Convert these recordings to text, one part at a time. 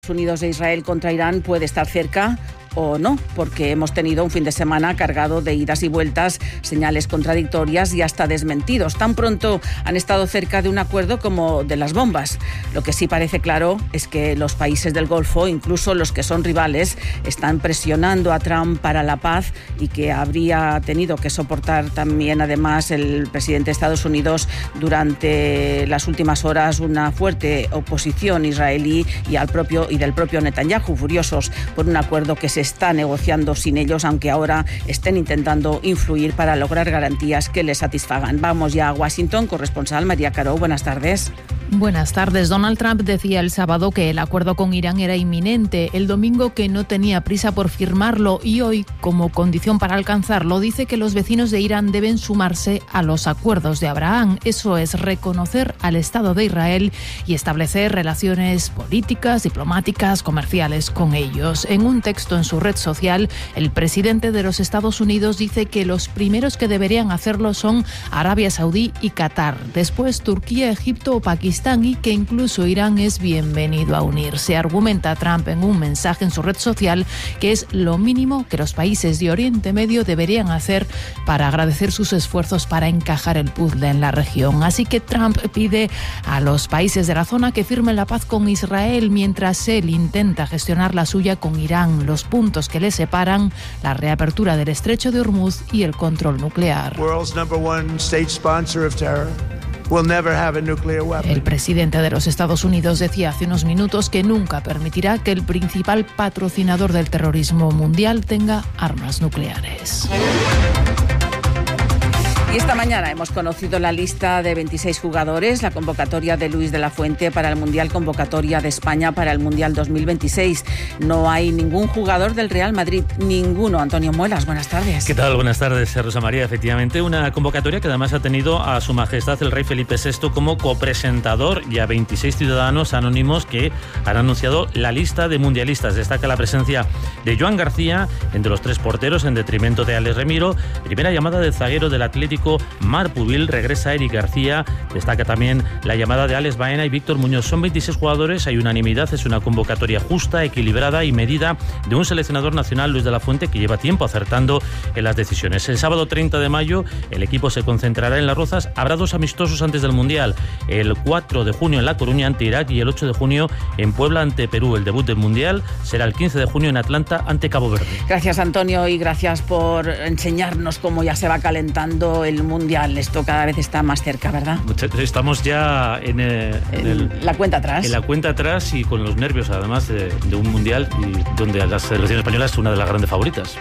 Unidos e Israel contra Irán puede estar cerca o no, porque hemos tenido un fin de semana cargado de idas y vueltas, señales contradictorias y hasta desmentidos. Tan pronto han estado cerca de un acuerdo como de las bombas. Lo que sí parece claro es que los países del Golfo, incluso los que son rivales, están presionando a Trump para la paz y que habría tenido que soportar también, además, el presidente de Estados Unidos durante las últimas horas una fuerte oposición israelí y del propio Netanyahu, furiosos por un acuerdo que se está negociando sin ellos, aunque ahora estén intentando influir para lograr garantías que les satisfagan. Vamos ya a Washington, corresponsal María Caro, buenas tardes. Buenas tardes. Donald Trump decía el sábado que el acuerdo con Irán era inminente, el domingo que no tenía prisa por firmarlo y hoy, como condición para alcanzarlo, dice que los vecinos de Irán deben sumarse a los acuerdos de Abraham. Eso es reconocer al Estado de Israel y establecer relaciones políticas, diplomáticas, comerciales con ellos. En un texto en su red social, el presidente de los Estados Unidos dice que los primeros que deberían hacerlo son Arabia Saudí y Qatar, después Turquía, Egipto o Pakistán, y que incluso Irán es bienvenido a unirse. Argumenta Trump en un mensaje en su red social que es lo mínimo que los países de Oriente Medio deberían hacer para agradecer sus esfuerzos para encajar el puzzle en la región. Así que Trump pide a los países de la zona que firmen la paz con Israel mientras él intenta gestionar la suya con Irán. Los puntos que le separan: la reapertura del estrecho de Hormuz y el control nuclear. El presidente de los Estados Unidos decía hace unos minutos que nunca permitirá que el principal patrocinador del terrorismo mundial tenga armas nucleares. Y esta mañana hemos conocido la lista de 26 jugadores, la convocatoria de Luis de la Fuente para el Mundial, convocatoria de España para el Mundial 2026. No hay ningún jugador del Real Madrid, ninguno. Antonio Muelas, buenas tardes. ¿Qué tal? Buenas tardes, Rosa María. Efectivamente, una convocatoria que además ha tenido a Su Majestad el Rey Felipe VI como copresentador y a 26 ciudadanos anónimos que han anunciado la lista de mundialistas. Destaca la presencia de Joan García entre los tres porteros en detrimento de Alex Remiro. Primera llamada del zaguero del Atlético, Marc Pubil, regresa Eric García. Destaca también la llamada de Alex Baena y Víctor Muñoz. Son 26 jugadores, hay unanimidad, es una convocatoria justa, equilibrada y medida de un seleccionador nacional, Luis de la Fuente, que lleva tiempo acertando en las decisiones. El sábado 30 de mayo el equipo se concentrará en Las Rozas. Habrá dos amistosos antes del Mundial, el 4 de junio en La Coruña ante Irak y el 8 de junio en Puebla ante Perú. El debut del Mundial será el 15 de junio en Atlanta ante Cabo Verde. Gracias, Antonio, y gracias por enseñarnos cómo ya se va calentando el Mundial. Esto cada vez está más cerca, ¿verdad? Estamos ya en la cuenta atrás. En la cuenta atrás y con los nervios, además, de un Mundial y donde la selección española es una de las grandes favoritas.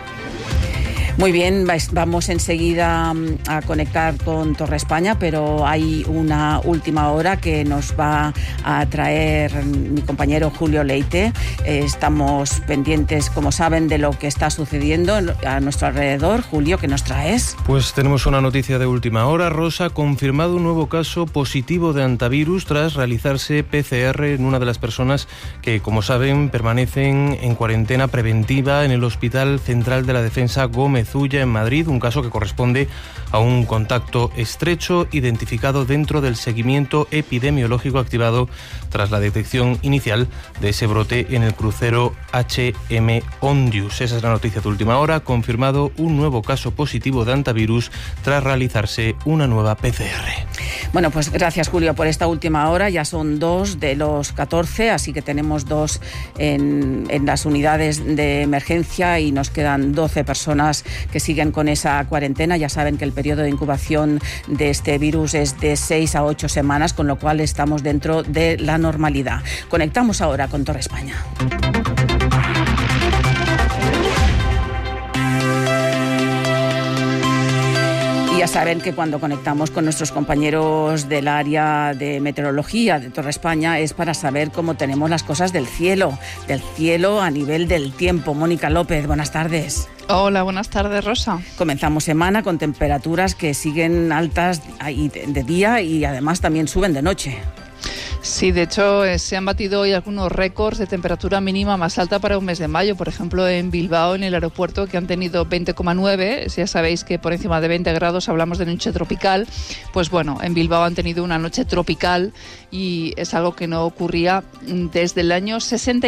Muy bien, vamos enseguida a conectar con Torre España, pero hay una última hora que nos va a traer mi compañero Julio Leite. Estamos pendientes, como saben, de lo que está sucediendo a nuestro alrededor. Julio, ¿qué nos traes? Pues tenemos una noticia de última hora. Rosa, confirmado un nuevo caso positivo de hantavirus tras realizarse PCR en una de las personas que, como saben, permanecen en cuarentena preventiva en el Hospital Central de la Defensa Gómez Ulla en Madrid, un caso que corresponde a un contacto estrecho identificado dentro del seguimiento epidemiológico activado tras la detección inicial de ese brote en el crucero HM Ondius. Esa es la noticia de última hora. Confirmado un nuevo caso positivo de hantavirus tras realizarse una nueva PCR. Bueno, pues gracias, Julio, por esta última hora. Ya son 2 de los 14, así que tenemos 2 en las unidades de emergencia y nos quedan 12 personas que siguen con esa cuarentena. Ya saben que el periodo de incubación de este virus es de 6 a 8 semanas, con lo cual estamos dentro de la normalidad. Conectamos ahora con Torre España. Ya saben que cuando conectamos con nuestros compañeros del área de meteorología de Torre España es para saber cómo tenemos las cosas del cielo a nivel del tiempo. Mónica López, buenas tardes. Hola, buenas tardes, Rosa. Comenzamos semana con temperaturas que siguen altas de día y además también suben de noche. Sí, de hecho se han batido hoy algunos récords de temperatura mínima más alta para un mes de mayo. Por ejemplo, en Bilbao, en el aeropuerto, que han tenido 20,9. Ya sabéis que por encima de 20 grados hablamos de noche tropical. Pues bueno, en Bilbao han tenido una noche tropical y es algo que no ocurría desde el año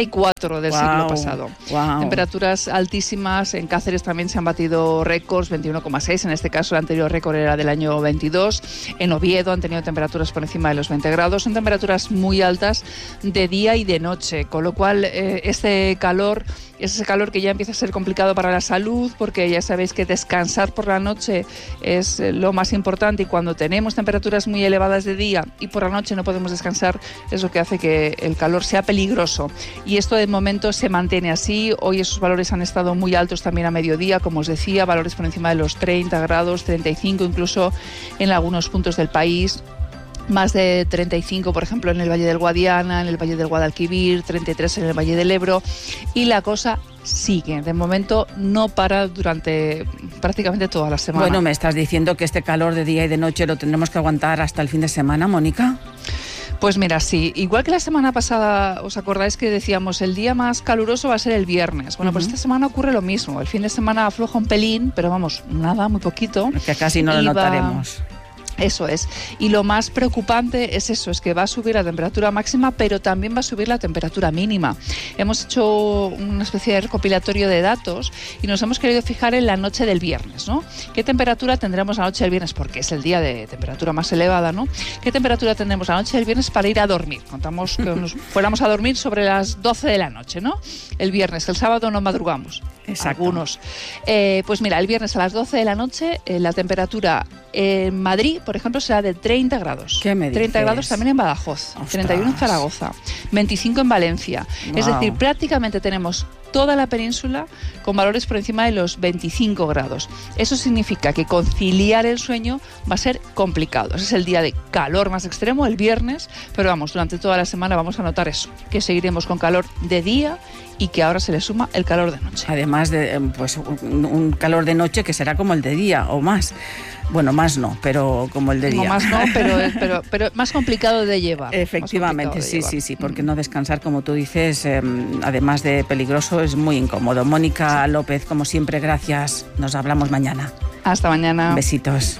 64 del siglo pasado. Temperaturas altísimas. En Cáceres también se han batido récords, 21,6. En este caso, el anterior récord era del año 22. En Oviedo han tenido temperaturas por encima de los 20 grados. Son temperaturas muy altas de día y de noche, con lo cual este calor es ese calor que ya empieza a ser complicado para la salud, porque ya sabéis que descansar por la noche es lo más importante, y cuando tenemos temperaturas muy elevadas de día y por la noche no podemos descansar, es lo que hace que el calor sea peligroso. Y esto de momento se mantiene así. Hoy esos valores han estado muy altos también a mediodía, como os decía, valores por encima de los 30 grados, 35 incluso en algunos puntos del país. Más de 35, por ejemplo, en el Valle del Guadiana, en el Valle del Guadalquivir, 33 en el Valle del Ebro, y la cosa sigue. De momento no para durante prácticamente toda la semana. Bueno, ¿me estás diciendo que este calor de día y de noche lo tendremos que aguantar hasta el fin de semana, Mónica? Pues mira, sí. Igual que la semana pasada, ¿os acordáis que decíamos el día más caluroso va a ser el viernes? Bueno, pues esta semana ocurre lo mismo. El fin de semana afloja un pelín, pero vamos, nada, muy poquito. Que casi no lo notaremos. Eso es. Y lo más preocupante es eso, es que va a subir la temperatura máxima, pero también va a subir la temperatura mínima. Hemos hecho una especie de recopilatorio de datos y nos hemos querido fijar en la noche del viernes, ¿no? ¿Qué temperatura tendremos la noche del viernes? Porque es el día de temperatura más elevada, ¿no? ¿Qué temperatura tendremos la noche del viernes para ir a dormir? Contamos que nos fuéramos a dormir sobre las 12 de la noche, ¿no? El viernes, el sábado no madrugamos. Exacto. Algunos. Pues mira, el viernes a las 12 de la noche la temperatura en Madrid, por ejemplo, será de 30 grados. ¿Qué me dices? 30 grados también en Badajoz. Ostras. 31 en Zaragoza. 25 en Valencia. Wow. Es decir, prácticamente tenemos toda la península con valores por encima de los 25 grados. Eso significa que conciliar el sueño va a ser complicado. Ese es el día de calor más extremo, el viernes, pero vamos, durante toda la semana vamos a notar eso, que seguiremos con calor de día y que ahora se le suma el calor de noche. Además de pues un calor de noche que será como el de día o más. Bueno, más no, pero como el de día. No, más no, pero más complicado de llevar. Efectivamente, sí, porque no descansar, como tú dices, además de peligroso, es muy incómodo. Mónica López, como siempre, gracias. Nos hablamos mañana. Hasta mañana. Besitos.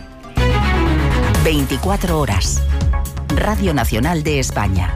24 horas. Radio Nacional de España.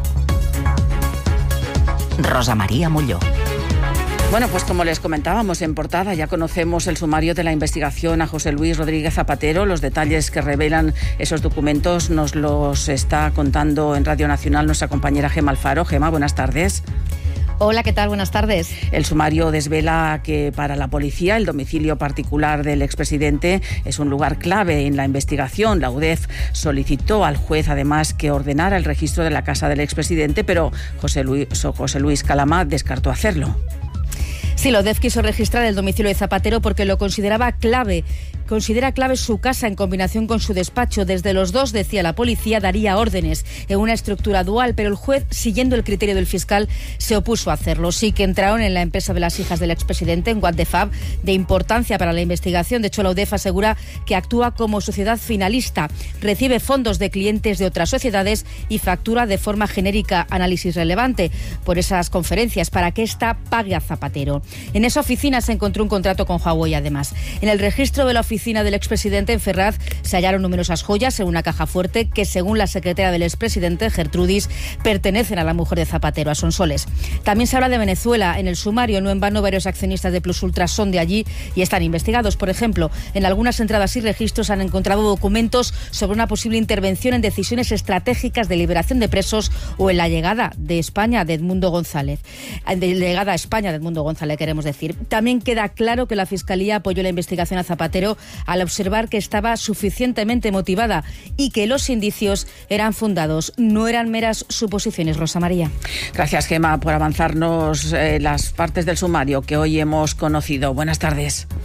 Rosa María Molló. Bueno, pues como les comentábamos en portada, ya conocemos el sumario de la investigación a José Luis Rodríguez Zapatero. Los detalles que revelan esos documentos nos los está contando en Radio Nacional nuestra compañera Gemma Alfaro. Gemma, buenas tardes. Hola, ¿qué tal? Buenas tardes. El sumario desvela que para la policía el domicilio particular del expresidente es un lugar clave en la investigación. La UDEF solicitó al juez además que ordenara el registro de la casa del expresidente, pero José Luis Calama descartó hacerlo. Sí, la UDEF quiso registrar el domicilio de Zapatero porque lo consideraba clave. Considera clave su casa en combinación con su despacho. Desde los dos, decía la policía, daría órdenes en una estructura dual, pero el juez, siguiendo el criterio del fiscal, se opuso a hacerlo. Sí que entraron en la empresa de las hijas del expresidente, en What the Fab, de importancia para la investigación. De hecho, la UDEF asegura que actúa como sociedad finalista, recibe fondos de clientes de otras sociedades y factura de forma genérica análisis relevante por esas conferencias para que ésta pague a Zapatero. En esa oficina se encontró un contrato con Huawei, además. En el registro de la oficina del expresidente en Ferraz se hallaron numerosas joyas en una caja fuerte que, según la secretaria del expresidente, Gertrudis, pertenecen a la mujer de Zapatero, a Sonsoles. También se habla de Venezuela en el sumario. No en vano, varios accionistas de Plus Ultra son de allí y están investigados. Por ejemplo, en algunas entradas y registros han encontrado documentos sobre una posible intervención en decisiones estratégicas de liberación de presos o en la llegada de España de Edmundo González. De llegada a España de Edmundo González, queremos decir. También queda claro que la Fiscalía apoyó la investigación a Zapatero al observar que estaba suficientemente motivada y que los indicios eran fundados, no eran meras suposiciones. Rosa María. Gracias, Gemma, por avanzarnos las partes del sumario que hoy hemos conocido. Buenas tardes.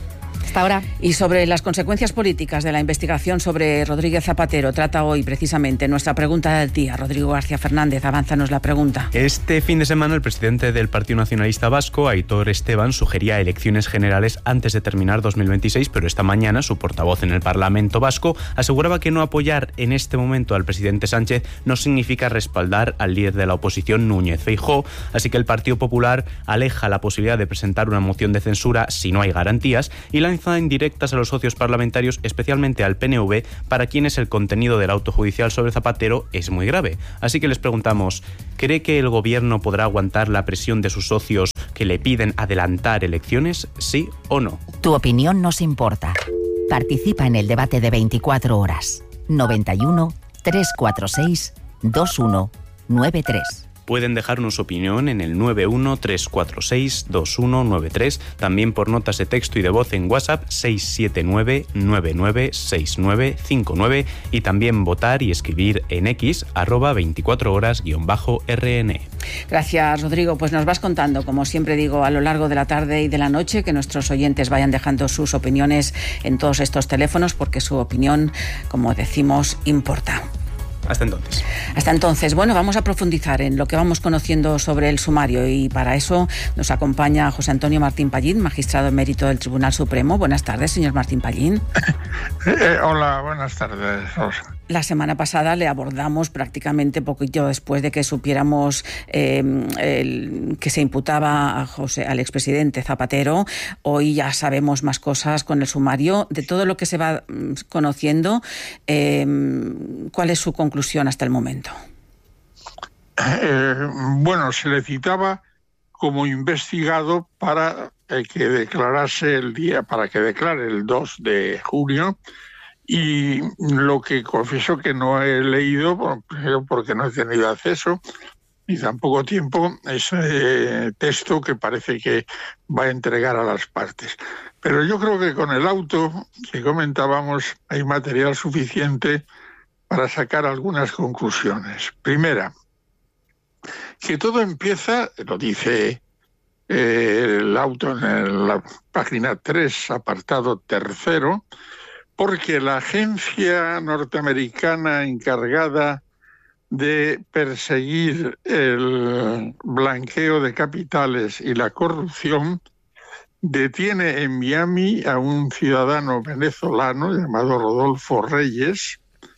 Hasta ahora. Y sobre las consecuencias políticas de la investigación sobre Rodríguez Zapatero trata hoy precisamente nuestra pregunta del día. Rodrigo García Fernández, avánzanos la pregunta. Este fin de semana el presidente del Partido Nacionalista Vasco, Aitor Esteban, sugería elecciones generales antes de terminar 2026, pero esta mañana su portavoz en el Parlamento vasco aseguraba que no apoyar en este momento al presidente Sánchez no significa respaldar al líder de la oposición, Núñez Feijóo, así que el Partido Popular aleja la posibilidad de presentar una moción de censura si no hay garantías y lanza indirectas a los socios parlamentarios, especialmente al PNV, para quienes el contenido del auto judicial sobre Zapatero es muy grave. Así que les preguntamos, ¿cree que el gobierno podrá aguantar la presión de sus socios que le piden adelantar elecciones, sí o no? Tu opinión nos importa. Participa en el debate de 24 horas. 91 346 2193. Pueden dejarnos su opinión en el 91-346-2193, también por notas de texto y de voz en WhatsApp 679-996959 y también votar y escribir en X @24horas_RN. Gracias, Rodrigo. Pues nos vas contando, como siempre digo, a lo largo de la tarde y de la noche, que nuestros oyentes vayan dejando sus opiniones en todos estos teléfonos, porque su opinión, como decimos, importa. Hasta entonces. Hasta entonces, bueno, vamos a profundizar en lo que vamos conociendo sobre el sumario y para eso nos acompaña José Antonio Martín Pallín, magistrado emérito del Tribunal Supremo. Buenas tardes, señor Martín Pallín. Hola, buenas tardes, Rosa. La semana pasada le abordamos prácticamente poquito después de que supiéramos que se imputaba al expresidente Zapatero. Hoy ya sabemos más cosas con el sumario. De todo lo que se va conociendo, ¿cuál es su conclusión hasta el momento? Bueno, se le citaba como investigado para que declarase para que declare el 2 de junio. Y lo que confieso que no he leído, porque no he tenido acceso, ni tampoco tiempo, ese texto que parece que va a entregar a las partes. Pero yo creo que con el auto que comentábamos hay material suficiente para sacar algunas conclusiones. Primera, que todo empieza, lo dice el auto en la página 3, apartado 3, porque la agencia norteamericana encargada de perseguir el blanqueo de capitales y la corrupción detiene en Miami a un ciudadano venezolano llamado Rodolfo Reyes,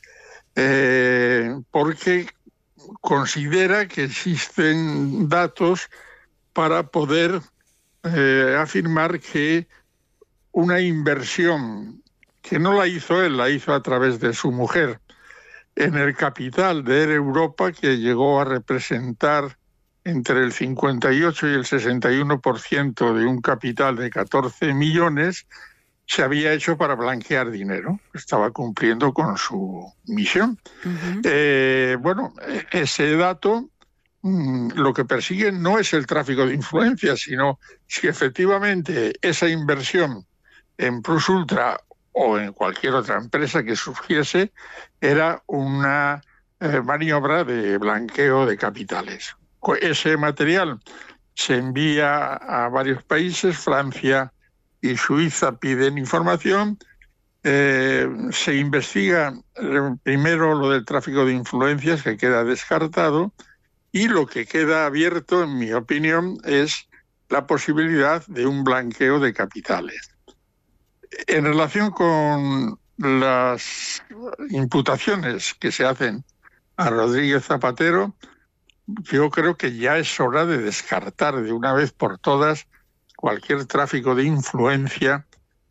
porque considera que existen datos para poder afirmar que una inversión que no la hizo él, la hizo a través de su mujer, en el capital de Air Europa, que llegó a representar entre el 58 y el 61% de un capital de 14 millones, se había hecho para blanquear dinero. Estaba cumpliendo con su misión. Bueno, ese dato lo que persigue no es el tráfico de influencias, sino si efectivamente esa inversión en Plus Ultra o en cualquier otra empresa que surgiese, era una maniobra de blanqueo de capitales. Ese material se envía a varios países, Francia y Suiza piden información, se investiga primero lo del tráfico de influencias, que queda descartado, y lo que queda abierto, en mi opinión, es la posibilidad de un blanqueo de capitales. En relación con las imputaciones que se hacen a Rodríguez Zapatero, yo creo que ya es hora de descartar de una vez por todas cualquier tráfico de influencia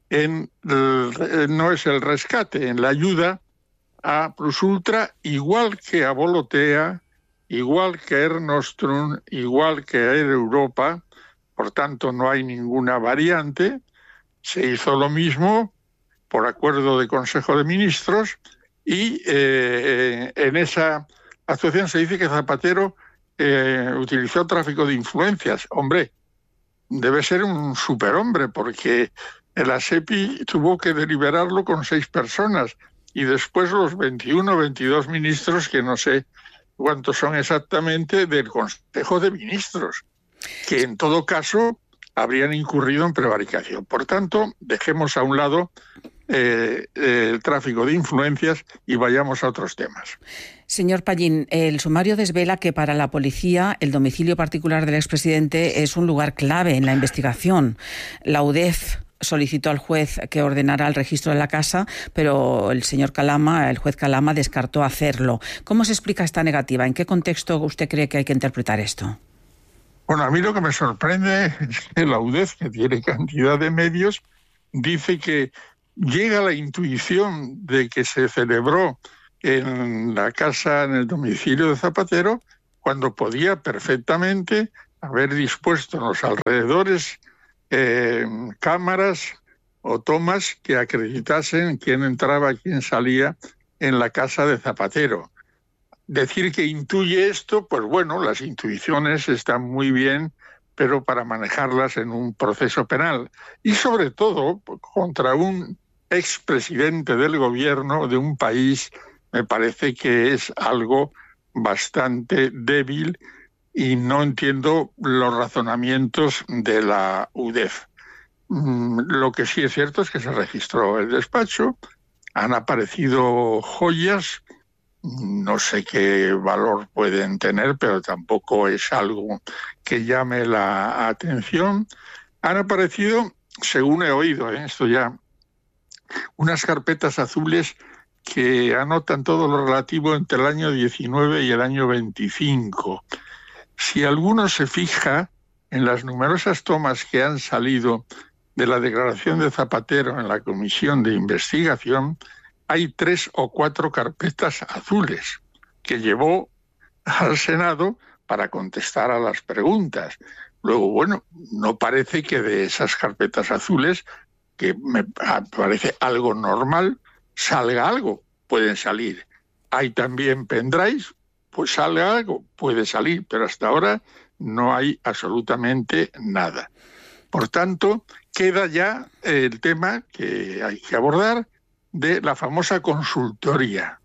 no es el rescate, en la ayuda a Plus Ultra, igual que a Volotea, igual que a Air Nostrum, igual que a Air Europa. Por tanto, no hay ninguna variante. Se hizo lo mismo por acuerdo de Consejo de Ministros y en esa actuación se dice que Zapatero utilizó tráfico de influencias. Hombre, debe ser un superhombre porque la SEPI tuvo que deliberarlo con 6 personas y después los 21 o 22 ministros, que no sé cuántos son exactamente, del Consejo de Ministros, que en todo caso habrían incurrido en prevaricación. Por tanto, dejemos a un lado el tráfico de influencias y vayamos a otros temas. Señor Pallín, el sumario desvela que para la policía el domicilio particular del expresidente es un lugar clave en la investigación. La UDEF solicitó al juez que ordenara el registro de la casa, pero el juez Calama, descartó hacerlo. ¿Cómo se explica esta negativa? ¿En qué contexto usted cree que hay que interpretar esto? Bueno, a mí lo que me sorprende es que la UDEF, que tiene cantidad de medios, dice que llega la intuición de que se celebró en la casa, en el domicilio de Zapatero, cuando podía perfectamente haber dispuesto en los alrededores cámaras o tomas que acreditasen quién entraba, quién salía en la casa de Zapatero. Decir que intuye esto, pues bueno, las intuiciones están muy bien, pero para manejarlas en un proceso penal. Y sobre todo contra un expresidente del gobierno de un país, me parece que es algo bastante débil y no entiendo los razonamientos de la UDEF. Lo que sí es cierto es que se registró el despacho, han aparecido joyas, no sé qué valor pueden tener, pero tampoco es algo que llame la atención. Han aparecido, según he oído, esto ya, unas carpetas azules que anotan todo lo relativo entre el año 19 y el año 25. Si alguno se fija en las numerosas tomas que han salido de la declaración de Zapatero en la comisión de investigación, hay 3 o 4 carpetas azules que llevó al Senado para contestar a las preguntas. Luego, bueno, no parece que de esas carpetas azules, que me parece algo normal, salga algo. Pueden salir. Hay también pendrives, pues salga algo, puede salir, pero hasta ahora no hay absolutamente nada. Por tanto, queda ya el tema que hay que abordar de la famosa consultoría.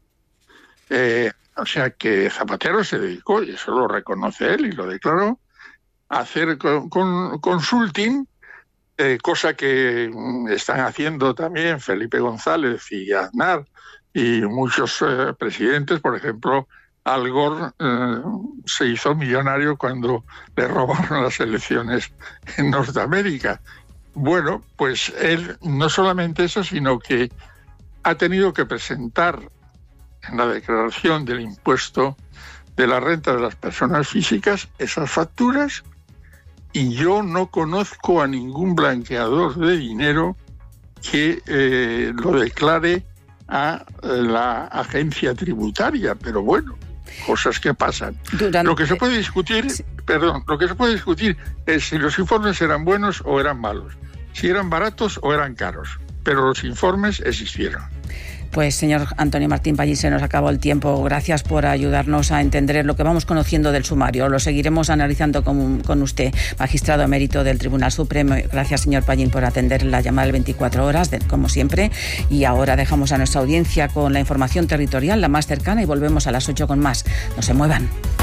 O sea que Zapatero se dedicó, y eso lo reconoce él y lo declaró, a hacer consulting, cosa que están haciendo también Felipe González y Aznar y muchos presidentes. Por ejemplo, Al Gore se hizo millonario cuando le robaron las elecciones en Norteamérica. Bueno, pues él no solamente eso, sino que ha tenido que presentar en la declaración del impuesto de la renta de las personas físicas esas facturas, y yo no conozco a ningún blanqueador de dinero que lo declare a la agencia tributaria, pero bueno, cosas que pasan. Lo que se puede discutir, lo que se puede discutir es si los informes eran buenos o eran malos, si eran baratos o eran caros, pero los informes existieron. Pues señor Antonio Martín Pallín, se nos acabó el tiempo. Gracias por ayudarnos a entender lo que vamos conociendo del sumario. Lo seguiremos analizando con usted, magistrado emérito del Tribunal Supremo. Gracias, señor Pallín, por atender la llamada de 24 horas, como siempre. Y ahora dejamos a nuestra audiencia con la información territorial, la más cercana, y volvemos a las 8 con más. No se muevan.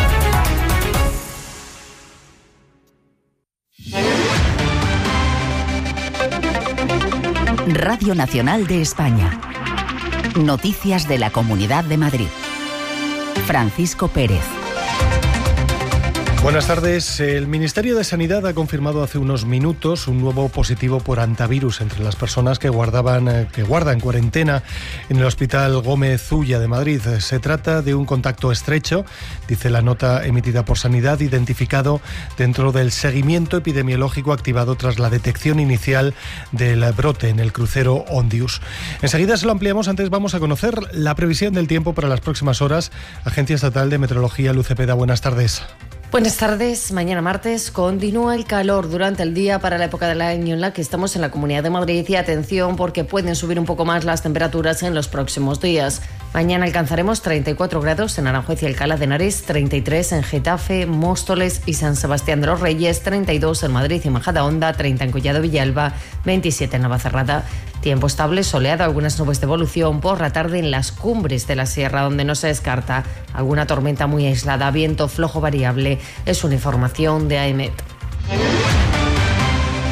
Radio Nacional de España. Noticias de la Comunidad de Madrid. Francisco Pérez. Buenas tardes. El Ministerio de Sanidad ha confirmado hace unos minutos un nuevo positivo por hantavirus entre las personas que guardan cuarentena en el Hospital Gómez Ulla de Madrid. Se trata de un contacto estrecho, dice la nota emitida por Sanidad, identificado dentro del seguimiento epidemiológico activado tras la detección inicial del brote en el crucero Ondius. Enseguida se lo ampliamos. Antes vamos a conocer la previsión del tiempo para las próximas horas. Agencia Estatal de Meteorología, Luz Cepeda, buenas tardes. Buenas tardes. Mañana martes continúa el calor durante el día para la época del año en la que estamos en la Comunidad de Madrid, y atención porque pueden subir un poco más las temperaturas en los próximos días. Mañana alcanzaremos 34 grados en Aranjuez y Alcalá de Henares, 33 en Getafe, Móstoles y San Sebastián de los Reyes, 32 en Madrid y Majadahonda, 30 en Collado Villalba, 27 en Navacerrada. Tiempo estable, soleado, algunas nubes de evolución por la tarde en las cumbres de la sierra, donde no se descarta alguna tormenta muy aislada, viento flojo variable. Es una información de AEMET.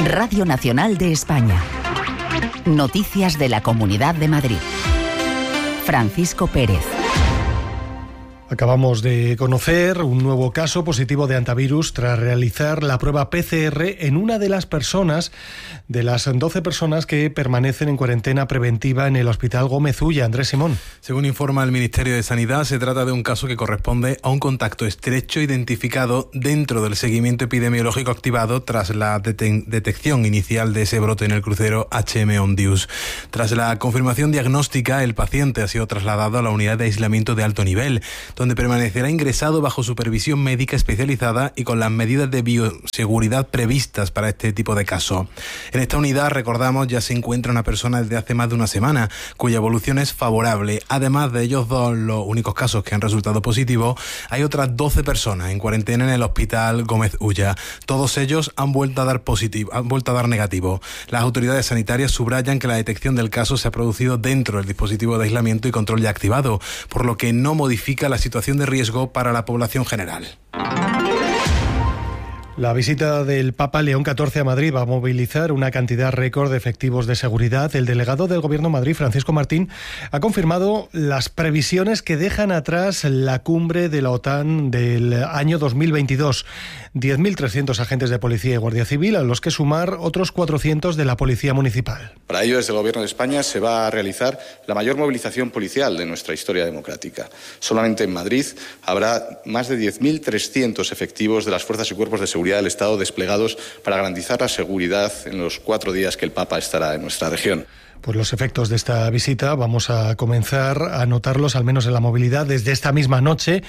Radio Nacional de España. Noticias de la Comunidad de Madrid. Francisco Pérez. Acabamos de conocer un nuevo caso positivo de hantavirus tras realizar la prueba PCR en una de las 12 personas que permanecen en cuarentena preventiva en el Hospital Gómez Ulla. Andrés Simón. Según informa el Ministerio de Sanidad, se trata de un caso que corresponde a un contacto estrecho identificado dentro del seguimiento epidemiológico activado tras la detección inicial de ese brote en el crucero HM Ondius. Tras la confirmación diagnóstica, el paciente ha sido trasladado a la unidad de aislamiento de alto nivel, donde permanecerá ingresado bajo supervisión médica especializada y con las medidas de bioseguridad previstas para este tipo de casos. En esta unidad, recordamos, ya se encuentra una persona desde hace más de una semana, cuya evolución es favorable. Además de ellos dos, los únicos casos que han resultado positivos, hay otras 12 personas en cuarentena en el Hospital Gómez Ulla. Todos ellos han vuelto a dar negativo. Las autoridades sanitarias subrayan que la detección del caso se ha producido dentro del dispositivo de aislamiento y control ya activado, por lo que no modifica la situación de riesgo para la población general. La visita del Papa León XIV a Madrid va a movilizar una cantidad récord de efectivos de seguridad. El delegado del Gobierno de Madrid, Francisco Martín, ha confirmado las previsiones que dejan atrás la cumbre de la OTAN del año 2022. 10.300 agentes de policía y guardia civil, a los que sumar otros 400 de la policía municipal. Para ello, desde el Gobierno de España se va a realizar la mayor movilización policial de nuestra historia democrática. Solamente en Madrid habrá más de 10.300 efectivos de las fuerzas y cuerpos de seguridad del Estado desplegados para garantizar la seguridad en los 4 días que el Papa estará en nuestra región. Pues los efectos de esta visita vamos a comenzar a notarlos, al menos en la movilidad, desde esta misma noche,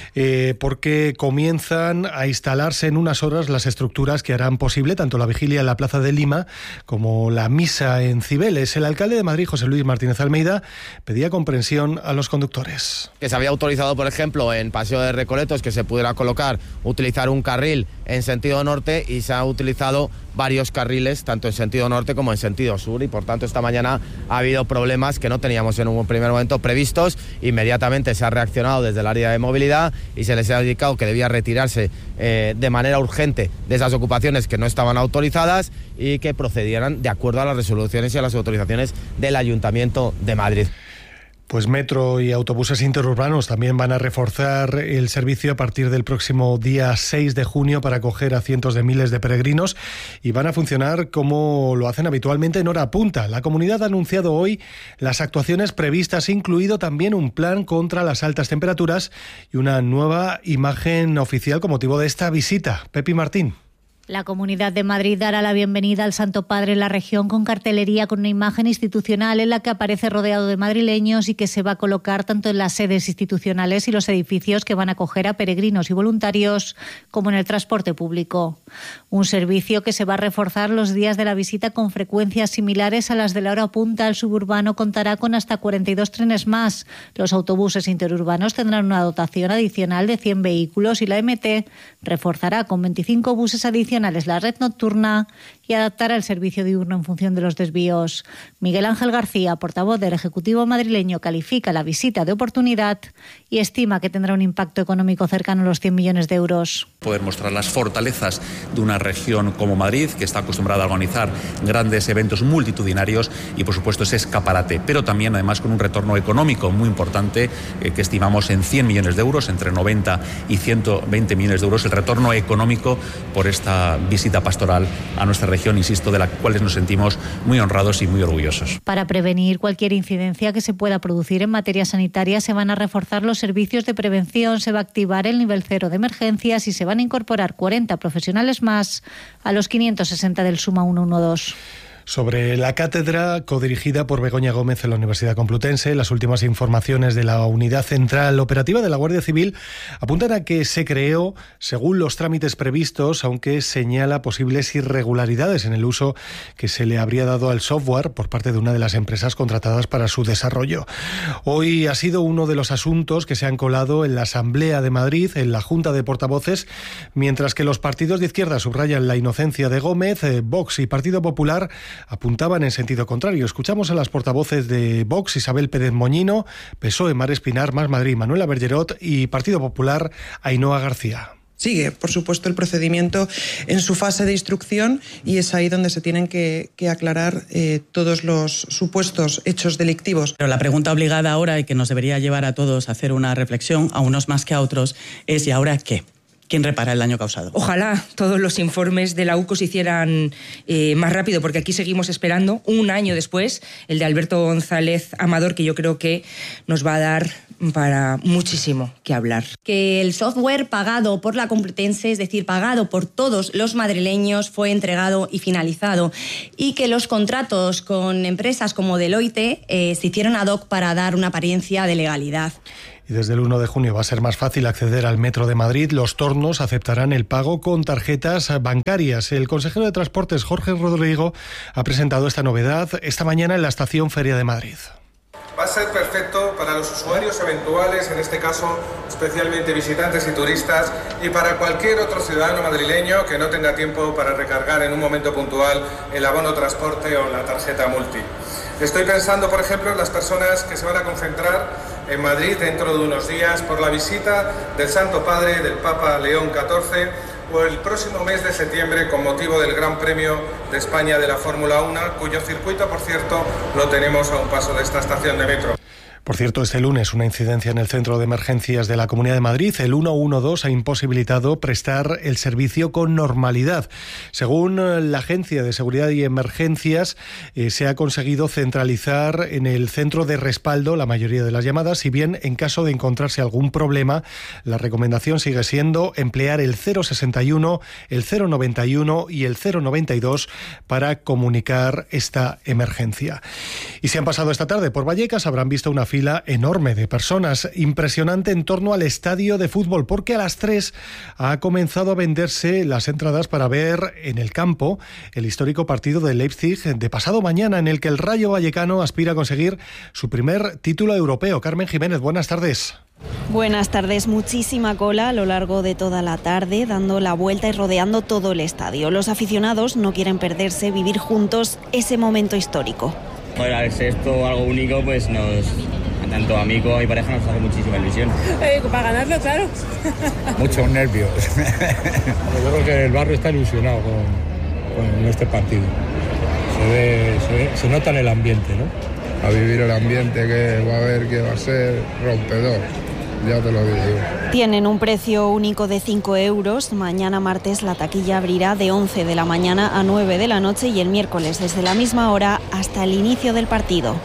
porque comienzan a instalarse en unas horas las estructuras que harán posible tanto la vigilia en la Plaza de Lima como la misa en Cibeles. El alcalde de Madrid, José Luis Martínez Almeida, pedía comprensión a los conductores. Que se había autorizado, por ejemplo, en Paseo de Recoletos, que se pudiera utilizar un carril en sentido norte, y se ha utilizado varios carriles, tanto en sentido norte como en sentido sur, y por tanto esta mañana ha habido problemas que no teníamos en un primer momento previstos. Inmediatamente se ha reaccionado desde el área de movilidad y se les ha indicado que debía retirarse de manera urgente de esas ocupaciones que no estaban autorizadas y que procedieran de acuerdo a las resoluciones y a las autorizaciones del Ayuntamiento de Madrid. Pues metro y autobuses interurbanos también van a reforzar el servicio a partir del próximo día 6 de junio para acoger a cientos de miles de peregrinos, y van a funcionar como lo hacen habitualmente en hora punta. La comunidad ha anunciado hoy las actuaciones previstas, incluido también un plan contra las altas temperaturas y una nueva imagen oficial con motivo de esta visita. Pepi Martín. La Comunidad de Madrid dará la bienvenida al Santo Padre en la región con cartelería con una imagen institucional en la que aparece rodeado de madrileños y que se va a colocar tanto en las sedes institucionales y los edificios que van a acoger a peregrinos y voluntarios como en el transporte público. Un servicio que se va a reforzar los días de la visita con frecuencias similares a las de la hora punta. El suburbano contará con hasta 42 trenes más. Los autobuses interurbanos tendrán una dotación adicional de 100 vehículos y la MT reforzará con 25 buses adicionales la red nocturna y adaptará el servicio diurno en función de los desvíos. Miguel Ángel García, portavoz del Ejecutivo madrileño, califica la visita de oportunidad y estima que tendrá un impacto económico cercano a los 100 millones de euros. Poder mostrar las fortalezas de una región como Madrid, que está acostumbrada a organizar grandes eventos multitudinarios y, por supuesto, ese escaparate, pero también, además, con un retorno económico muy importante que estimamos en 100 millones de euros, entre 90 y 120 millones de euros, el retorno económico por esta visita pastoral a nuestra región, insisto, de la cual nos sentimos muy honrados y muy orgullosos. Para prevenir cualquier incidencia que se pueda producir en materia sanitaria, se van a reforzar los servicios de prevención, se va a activar el nivel 0 de emergencias y se van a incorporar 40 profesionales más a los 560 del Suma 112. Sobre la cátedra codirigida por Begoña Gómez en la Universidad Complutense, las últimas informaciones de la Unidad Central Operativa de la Guardia Civil apuntan a que se creó según los trámites previstos, aunque señala posibles irregularidades en el uso que se le habría dado al software por parte de una de las empresas contratadas para su desarrollo. Hoy ha sido uno de los asuntos que se han colado en la Asamblea de Madrid, en la Junta de Portavoces, mientras que los partidos de izquierda subrayan la inocencia de Gómez. Vox y Partido Popular apuntaban en sentido contrario. Escuchamos a las portavoces de Vox, Isabel Pérez Moñino, PSOE, Mar Espinar, Más Madrid, Manuela Bergerot, y Partido Popular, Ainhoa García. Sigue, por supuesto, el procedimiento en su fase de instrucción y es ahí donde se tienen que aclarar todos los supuestos hechos delictivos. Pero la pregunta obligada ahora y que nos debería llevar a todos a hacer una reflexión, a unos más que a otros, es ¿y ahora qué? ¿Quién repara el daño causado? Ojalá todos los informes de la UCO se hicieran más rápido, porque aquí seguimos esperando, un año después, el de Alberto González Amador, que yo creo que nos va a dar para muchísimo que hablar. Que el software pagado por la Complutense, es decir, pagado por todos los madrileños, fue entregado y finalizado, y que los contratos con empresas como Deloitte se hicieron ad hoc para dar una apariencia de legalidad. Y desde el 1 de junio va a ser más fácil acceder al Metro de Madrid. Los tornos aceptarán el pago con tarjetas bancarias. El consejero de Transportes, Jorge Rodrigo, ha presentado esta novedad esta mañana en la Estación Feria de Madrid. Va a ser perfecto para los usuarios eventuales, en este caso especialmente visitantes y turistas, y para cualquier otro ciudadano madrileño que no tenga tiempo para recargar en un momento puntual el abono transporte o la tarjeta multi. Estoy pensando, por ejemplo, en las personas que se van a concentrar en Madrid dentro de unos días por la visita del Santo Padre, del Papa León XIV, o el próximo mes de septiembre con motivo del Gran Premio de España de la Fórmula 1, cuyo circuito, por cierto, lo tenemos a un paso de esta estación de metro. Por cierto, este lunes una incidencia en el Centro de Emergencias de la Comunidad de Madrid. El 112 ha imposibilitado prestar el servicio con normalidad. Según la Agencia de Seguridad y Emergencias, se ha conseguido centralizar en el centro de respaldo la mayoría de las llamadas, si bien en caso de encontrarse algún problema, la recomendación sigue siendo emplear el 061, el 091 y el 092 para comunicar esta emergencia. Y si han pasado esta tarde por Vallecas, habrán visto una fila enorme de personas, impresionante en torno al estadio de fútbol, porque a las 3 ha comenzado a venderse las entradas para ver en el campo el histórico partido de Leipzig de pasado mañana, en el que el Rayo Vallecano aspira a conseguir su primer título europeo. Carmen Jiménez, buenas tardes. Buenas tardes, muchísima cola a lo largo de toda la tarde, dando la vuelta y rodeando todo el estadio. Los aficionados no quieren perderse, vivir juntos ese momento histórico. Bueno, al ser esto algo único, pues tanto a mí como a mi pareja nos hace muchísima ilusión. Para ganarlo, claro. Muchos nervios. Yo creo que el barrio está ilusionado con este partido. Se nota en el ambiente, ¿no? A vivir el ambiente que va a haber, que va a ser rompedor. Ya te lo digo. Tienen un precio único de 5 euros. Mañana martes la taquilla abrirá de 11 de la mañana a 9 de la noche y el miércoles desde la misma hora hasta el inicio del partido.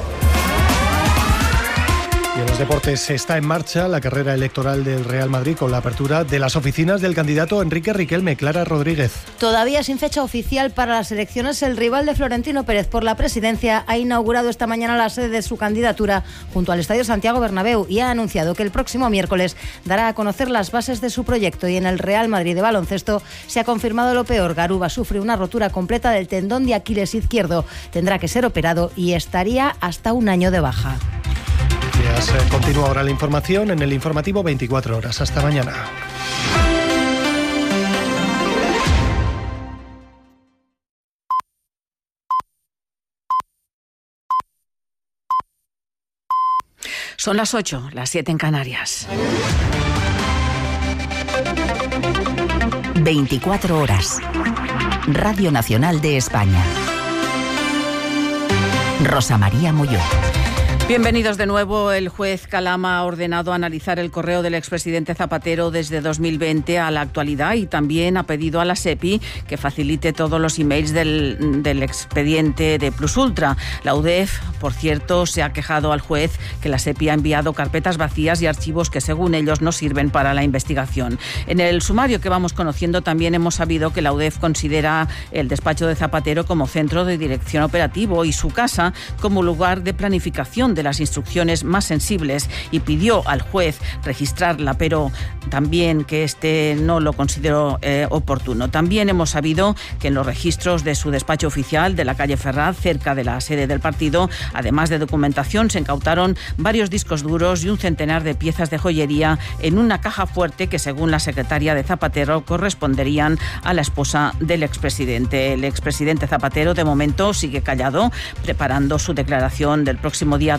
Y en los deportes está en marcha la carrera electoral del Real Madrid con la apertura de las oficinas del candidato Enrique Riquelme. Clara Rodríguez. Todavía sin fecha oficial para las elecciones, el rival de Florentino Pérez por la presidencia ha inaugurado esta mañana la sede de su candidatura junto al Estadio Santiago Bernabéu y ha anunciado que el próximo miércoles dará a conocer las bases de su proyecto. Y en el Real Madrid de baloncesto se ha confirmado lo peor. Garuba sufre una rotura completa del tendón de Aquiles izquierdo. Tendrá que ser operado y estaría hasta un año de baja. Continúa ahora la información en el informativo 24 horas. Hasta mañana. Son las 8, las 7 en Canarias. 24 horas. Radio Nacional de España. Rosa María Molló. Bienvenidos de nuevo. El juez Calama ha ordenado analizar el correo del expresidente Zapatero desde 2020 a la actualidad y también ha pedido a la SEPI que facilite todos los emails del expediente de Plus Ultra. La UDEF, por cierto, se ha quejado al juez que la SEPI ha enviado carpetas vacías y archivos que según ellos no sirven para la investigación. En el sumario que vamos conociendo también hemos sabido que la UDEF considera el despacho de Zapatero como centro de dirección operativo y su casa como lugar de planificación de las instrucciones más sensibles y pidió al juez registrarla, pero también que este no lo consideró oportuno. También hemos sabido que en los registros de su despacho oficial de la calle Ferraz, cerca de la sede del partido, además de documentación, se incautaron varios discos duros y un centenar de piezas de joyería en una caja fuerte que, según la secretaria de Zapatero, corresponderían a la esposa del expresidente. El expresidente Zapatero, de momento, sigue callado, preparando su declaración del próximo día 2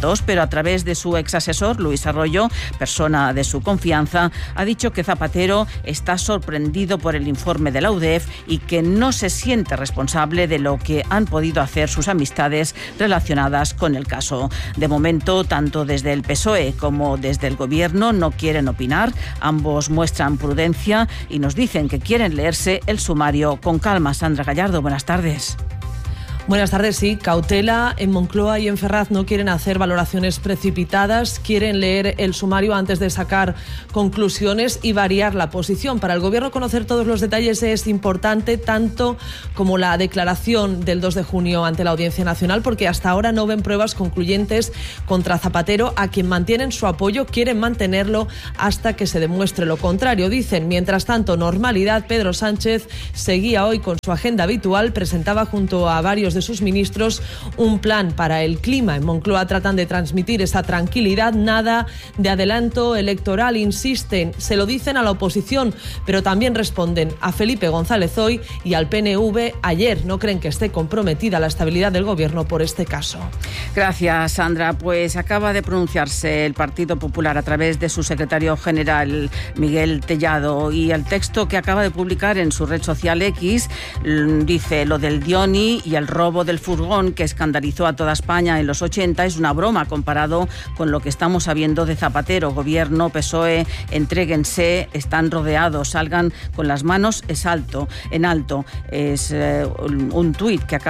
2022, pero a través de su exasesor, Luis Arroyo, persona de su confianza, ha dicho que Zapatero está sorprendido por el informe de la UDEF y que no se siente responsable de lo que han podido hacer sus amistades relacionadas con el caso. De momento, tanto desde el PSOE como desde el Gobierno no quieren opinar. Ambos muestran prudencia y nos dicen que quieren leerse el sumario con calma. Sandra Gallardo, buenas tardes. Buenas tardes, sí. Cautela. En Moncloa y en Ferraz no quieren hacer valoraciones precipitadas, quieren leer el sumario antes de sacar conclusiones y variar la posición. Para el Gobierno conocer todos los detalles es importante, tanto como la declaración del 2 de junio ante la Audiencia Nacional, porque hasta ahora no ven pruebas concluyentes contra Zapatero, a quien mantienen su apoyo, quieren mantenerlo hasta que se demuestre lo contrario. Dicen, mientras tanto, normalidad. Pedro Sánchez seguía hoy con su agenda habitual, presentaba junto a varios de sus ministros un plan para el clima. En Moncloa tratan de transmitir esa tranquilidad, nada de adelanto electoral, insisten, se lo dicen a la oposición, pero también responden a Felipe González hoy y al PNV ayer. No creen que esté comprometida la estabilidad del Gobierno por este caso. Gracias, Sandra. Pues acaba de pronunciarse el Partido Popular a través de su secretario general, Miguel Tellado, y el texto que acaba de publicar en su red social X dice: lo del Dioni y el robo del furgón que escandalizó a toda España en los 80 es una broma comparado con lo que estamos sabiendo de Zapatero. Gobierno, PSOE, entréguense, están rodeados, salgan con las manos en alto. Es un tuit que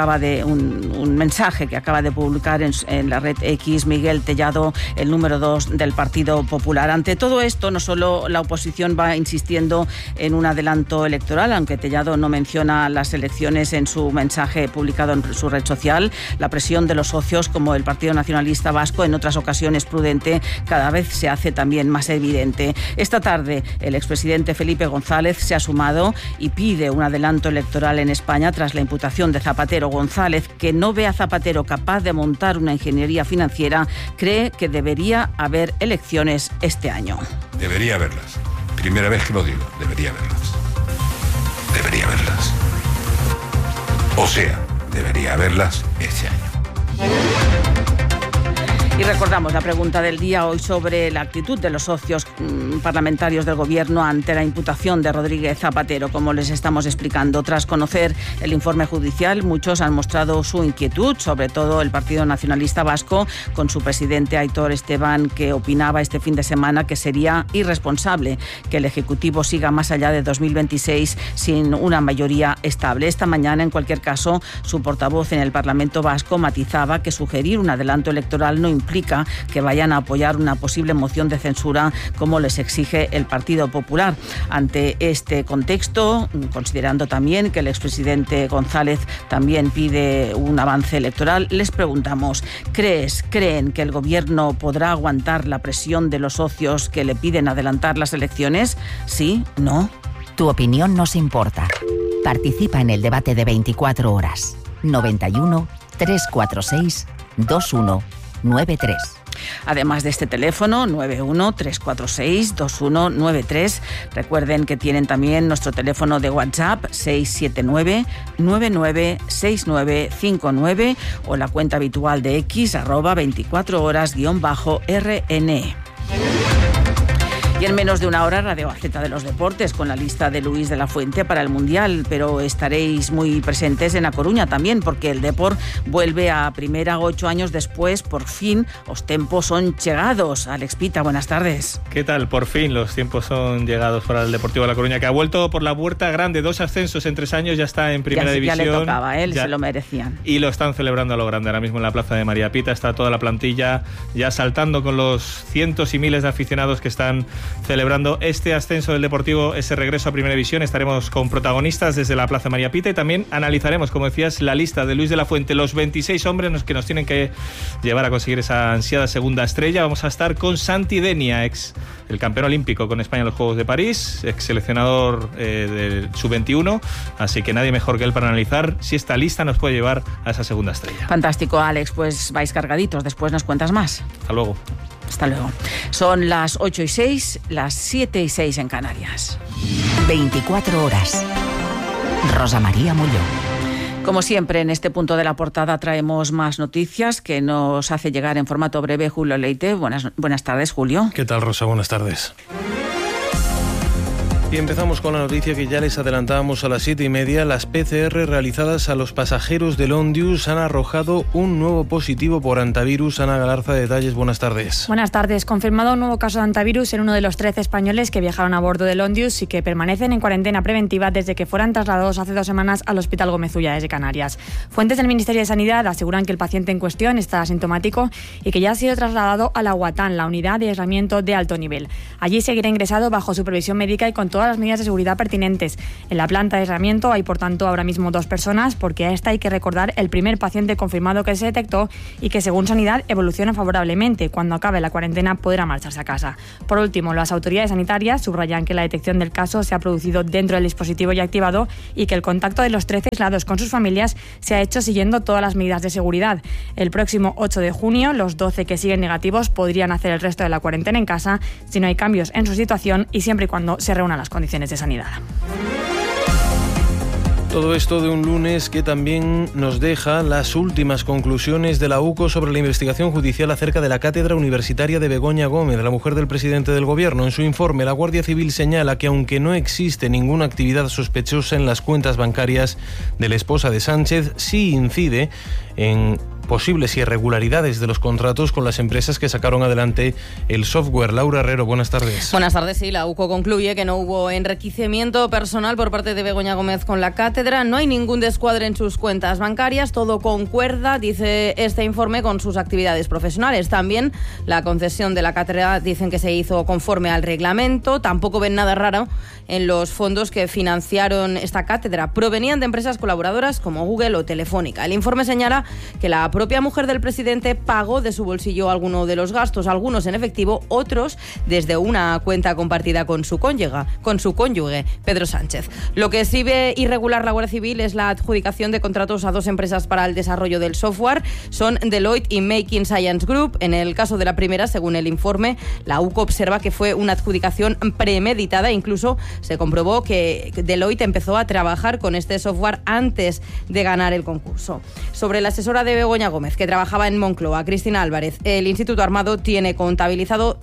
un mensaje que acaba de publicar en la red X Miguel Tellado, el número 2 del Partido Popular. Ante todo esto, no solo la oposición va insistiendo en un adelanto electoral, aunque Tellado no menciona las elecciones en su mensaje publicado en su red social. La presión de los socios, como el Partido Nacionalista Vasco, en otras ocasiones prudente, cada vez se hace también más evidente. Esta tarde, el expresidente Felipe González se ha sumado y pide un adelanto electoral en España tras la imputación de Zapatero. González, que no ve a Zapatero capaz de montar una ingeniería financiera, cree que debería haber elecciones este año. Debería haberlas. Primera vez que lo digo, debería haberlas. Debería haberlas. O sea, debería haberlas este año. Y recordamos la pregunta del día hoy sobre la actitud de los socios parlamentarios del Gobierno ante la imputación de Rodríguez Zapatero. Como les estamos explicando, tras conocer el informe judicial, muchos han mostrado su inquietud, sobre todo el Partido Nacionalista Vasco, con su presidente Aitor Esteban, que opinaba este fin de semana que sería irresponsable que el Ejecutivo siga más allá de 2026 sin una mayoría estable. Esta mañana, en cualquier caso, su portavoz en el Parlamento Vasco matizaba que sugerir un adelanto electoral no implica que vayan a apoyar una posible moción de censura como les exige el Partido Popular. Ante este contexto, considerando también que el expresidente González también pide un avance electoral, les preguntamos: ¿creen que el Gobierno podrá aguantar la presión de los socios que le piden adelantar las elecciones? ¿Sí? ¿No? Tu opinión nos importa. Participa en el debate de 24 horas. 91 346 2193. Además de este teléfono, 91-346-2193. Recuerden que tienen también nuestro teléfono de WhatsApp, 679-996959, o la cuenta habitual de X, @24horas_RN. Y en menos de una hora, Radio Gaceta de los Deportes, con la lista de Luis de la Fuente para el Mundial. Pero estaréis muy presentes en A Coruña también, porque el Depor vuelve a primera 8 años después. Por fin, los tiempos son llegados. Alex Pita, buenas tardes. ¿Qué tal? Por fin los tiempos son llegados para el Deportivo de La Coruña, que ha vuelto por la puerta grande. 2 ascensos en 3 años, ya está en primera división. Ya le tocaba, se lo merecían. Y lo están celebrando a lo grande. Ahora mismo en la plaza de María Pita está toda la plantilla ya saltando con los cientos y miles de aficionados que están celebrando este ascenso del Deportivo, ese regreso a Primera División. Estaremos con protagonistas desde la Plaza María Pita y también analizaremos, como decías, la lista de Luis de la Fuente, los 26 hombres que nos tienen que llevar a conseguir esa ansiada segunda estrella. Vamos a estar con Santi Denia, el campeón olímpico con España en los Juegos de París, ex seleccionador del Sub-21, así que nadie mejor que él para analizar si esta lista nos puede llevar a esa segunda estrella. Fantástico, Alex, pues vais cargaditos, después nos cuentas más. Hasta luego. Hasta luego. Son las 8:06, las 7:06 en Canarias. 24 horas. Rosa María Molló. Como siempre, en este punto de la portada traemos más noticias que nos hace llegar en formato breve Julio Leite. Buenas tardes, Julio. ¿Qué tal, Rosa? Buenas tardes. Y empezamos con la noticia que ya les adelantábamos a las 7:30. Las PCR realizadas a los pasajeros del Ondius han arrojado un nuevo positivo por hantavirus. Ana Galarza, detalles. Buenas tardes. Buenas tardes. Confirmado un nuevo caso de hantavirus en uno de los 13 españoles que viajaron a bordo del Ondius y que permanecen en cuarentena preventiva desde que fueran trasladados hace 2 semanas al Hospital Gómez Ulla desde Canarias. Fuentes del Ministerio de Sanidad aseguran que el paciente en cuestión está asintomático y que ya ha sido trasladado a la UATAN, la unidad de aislamiento de alto nivel. Allí seguirá ingresado bajo supervisión médica y con todas las medidas de seguridad pertinentes. En la planta de aislamiento hay, por tanto, ahora mismo 2 personas, porque a esta hay que recordar el primer paciente confirmado que se detectó y que, según Sanidad, evoluciona favorablemente. Cuando acabe la cuarentena podrá marcharse a casa. Por último, las autoridades sanitarias subrayan que la detección del caso se ha producido dentro del dispositivo ya activado y que el contacto de los 13 aislados con sus familias se ha hecho siguiendo todas las medidas de seguridad. El próximo 8 de junio, los 12 que siguen negativos podrían hacer el resto de la cuarentena en casa si no hay cambios en su situación y siempre y cuando se reúnan las condiciones de sanidad. Todo esto de un lunes que también nos deja las últimas conclusiones de la UCO sobre la investigación judicial acerca de la cátedra universitaria de Begoña Gómez, la mujer del presidente del Gobierno. En su informe, la Guardia Civil señala que aunque no existe ninguna actividad sospechosa en las cuentas bancarias de la esposa de Sánchez, sí incide en posibles irregularidades de los contratos con las empresas que sacaron adelante el software. Laura Herrero, buenas tardes. Buenas tardes. Sí, la UCO concluye que no hubo enriquecimiento personal por parte de Begoña Gómez con la cátedra, no hay ningún descuadre en sus cuentas bancarias, todo concuerda, dice este informe, con sus actividades profesionales. También la concesión de la cátedra dicen que se hizo conforme al reglamento, tampoco ven nada raro en los fondos que financiaron esta cátedra. Provenían de empresas colaboradoras como Google o Telefónica. El informe señala que la propia mujer del presidente pagó de su bolsillo alguno de los gastos, algunos en efectivo, otros desde una cuenta compartida con su cónyuge, Pedro Sánchez. Lo que sí ve irregular la Guardia Civil es la adjudicación de contratos a 2 empresas para el desarrollo del software. Son Deloitte y Making Science Group. En el caso de la primera, según el informe, la UCO observa que fue una adjudicación premeditada. Incluso se comprobó que Deloitte empezó a trabajar con este software antes de ganar el concurso. Sobre la asesora de Begoña Gómez, que trabajaba en Moncloa, Cristina Álvarez, el Instituto Armado tiene contabilizado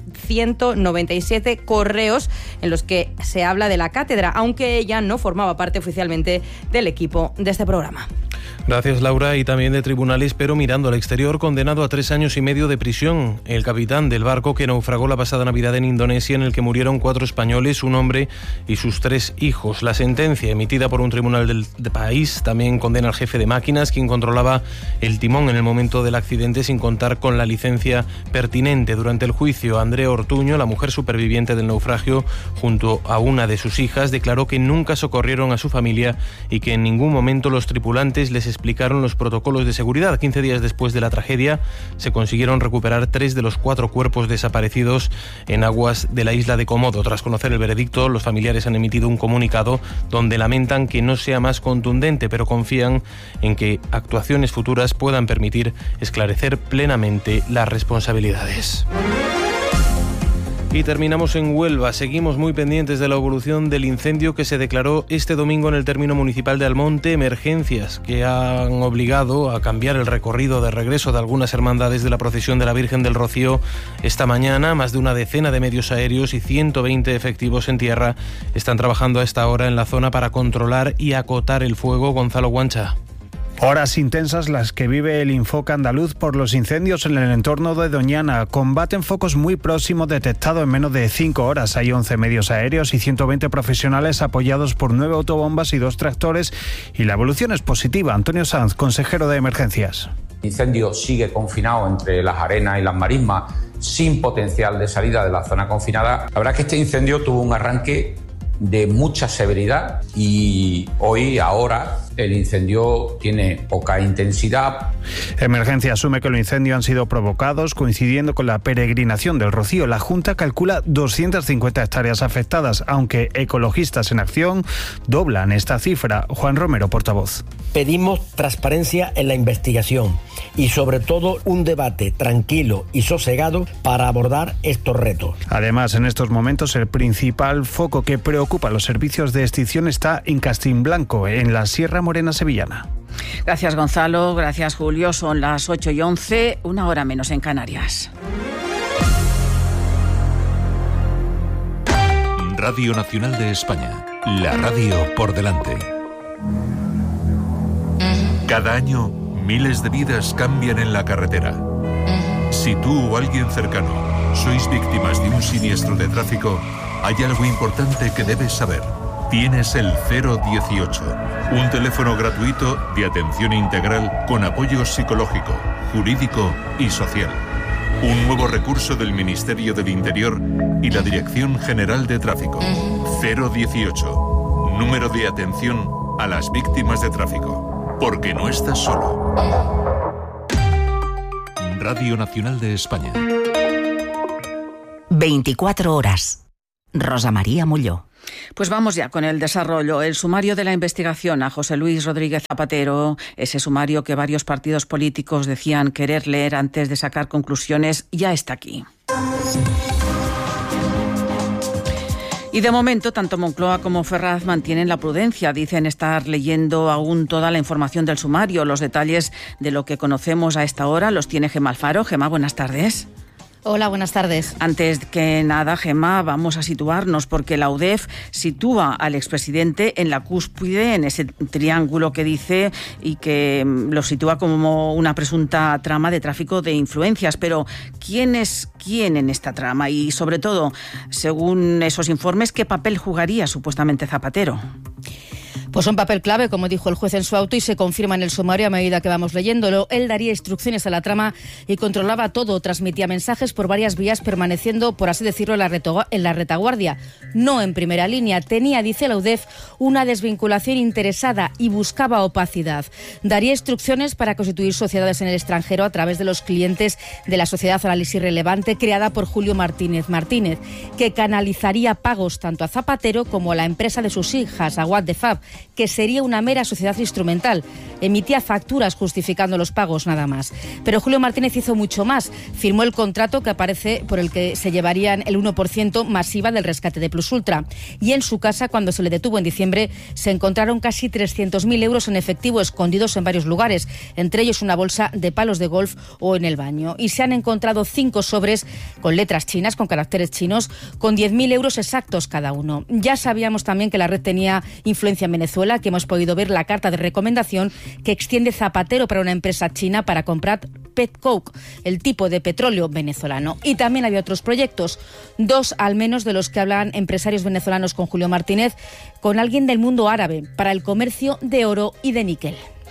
197 correos en los que se habla de la cátedra, aunque ella no formaba parte oficialmente del equipo de este programa. Gracias, Laura. Y también de tribunales, pero mirando al exterior, condenado a 3 años y medio de prisión el capitán del barco que naufragó la pasada Navidad en Indonesia, en el que murieron 4 españoles, un hombre y sus 3 hijos. La sentencia emitida por un tribunal del país también condena al jefe de máquinas, quien controlaba el timón en el momento del accidente sin contar con la licencia pertinente. Durante el juicio, Andrea Ortuño, la mujer superviviente del naufragio, junto a una de sus hijas, declaró que nunca socorrieron a su familia y que en ningún momento los tripulantes les explicaron los protocolos de seguridad. 15 días después de la tragedia, se consiguieron recuperar 3 de los 4 cuerpos desaparecidos en aguas de la isla de Komodo. Tras conocer el veredicto, los familiares han emitido un comunicado donde lamentan que no sea más contundente, pero confían en que actuaciones futuras puedan permitir esclarecer plenamente las responsabilidades. Y terminamos en Huelva. Seguimos muy pendientes de la evolución del incendio que se declaró este domingo en el término municipal de Almonte. Emergencias que han obligado a cambiar el recorrido de regreso de algunas hermandades de la procesión de la Virgen del Rocío esta mañana. Más de una decena de medios aéreos y 120 efectivos en tierra están trabajando a esta hora en la zona para controlar y acotar el fuego. Gonzalo Guancha. Horas intensas las que vive el Infoca andaluz por los incendios en el entorno de Doñana. Combaten focos muy próximos detectados en menos de 5 horas. Hay 11 medios aéreos y 120 profesionales apoyados por 9 autobombas y 2 tractores. Y la evolución es positiva. Antonio Sanz, consejero de Emergencias. El incendio sigue confinado entre las arenas y las marismas, sin potencial de salida de la zona confinada. La verdad es que este incendio tuvo un arranque de mucha severidad y ahora el incendio tiene poca intensidad. Emergencia asume que los incendios han sido provocados coincidiendo con la peregrinación del Rocío. La Junta calcula 250 hectáreas afectadas, aunque ecologistas en acción doblan esta cifra. Juan Romero, portavoz. Pedimos transparencia en la investigación y sobre todo un debate tranquilo y sosegado para abordar estos retos. Además, en estos momentos el principal foco que preocupa a los servicios de extinción está en Castilblanco, en la Sierra Morena sevillana. Gracias, Gonzalo. Gracias, Julio. Son las 8:11, 1 hora menos en Canarias. Radio Nacional de España. La radio por delante. Cada año, miles de vidas cambian en la carretera. Si tú o alguien cercano sois víctimas de un siniestro de tráfico, hay algo importante que debes saber. Tienes el 018, un teléfono gratuito de atención integral con apoyo psicológico, jurídico y social. Un nuevo recurso del Ministerio del Interior y la Dirección General de Tráfico. 018, número de atención a las víctimas de tráfico. Porque no estás solo. Radio Nacional de España. 24 horas. Rosa María Molló. Pues vamos ya con el desarrollo. El sumario de la investigación a José Luis Rodríguez Zapatero, ese sumario que varios partidos políticos decían querer leer antes de sacar conclusiones, ya está aquí. Y de momento, tanto Moncloa como Ferraz mantienen la prudencia. Dicen estar leyendo aún toda la información del sumario. Los detalles de lo que conocemos a esta hora los tiene Gemma Alfaro. Gemma, buenas tardes. Hola, buenas tardes. Antes que nada, Gemma, vamos a situarnos porque la UDEF sitúa al expresidente en la cúspide, en ese triángulo que dice y que lo sitúa como una presunta trama de tráfico de influencias. Pero, ¿quién es quién en esta trama? Y, sobre todo, según esos informes, ¿qué papel jugaría supuestamente Zapatero? Pues un papel clave, como dijo el juez en su auto, y se confirma en el sumario a medida que vamos leyéndolo. Él daría instrucciones a la trama y controlaba todo, transmitía mensajes por varias vías, permaneciendo, por así decirlo, en la retaguardia, no en primera línea. Tenía, dice la UDEF, una desvinculación interesada y buscaba opacidad. Daría instrucciones para constituir sociedades en el extranjero a través de los clientes de la Sociedad Análisis Relevante, creada por Julio Martínez, que canalizaría pagos tanto a Zapatero como a la empresa de sus hijas, a What the Fab, que sería una mera sociedad instrumental. Emitía facturas justificando los pagos, nada más. Pero Julio Martínez hizo mucho más. Firmó el contrato que aparece por el que se llevarían el 1% masiva del rescate de Plus Ultra. Y en su casa, cuando se le detuvo en diciembre, se encontraron casi 300.000 euros en efectivo escondidos en varios lugares, entre ellos una bolsa de palos de golf o en el baño. Y se han encontrado 5 sobres con letras chinas, con caracteres chinos, con 10.000 euros exactos cada uno. Ya sabíamos también que la red tenía influencia en Venezuela, que hemos podido ver la carta de recomendación que extiende Zapatero para una empresa china para comprar petcoke, el tipo de petróleo venezolano. Y también había otros proyectos, 2 al menos de los que hablan empresarios venezolanos con Julio Martínez, con alguien del mundo árabe, para el comercio de oro y de níquel.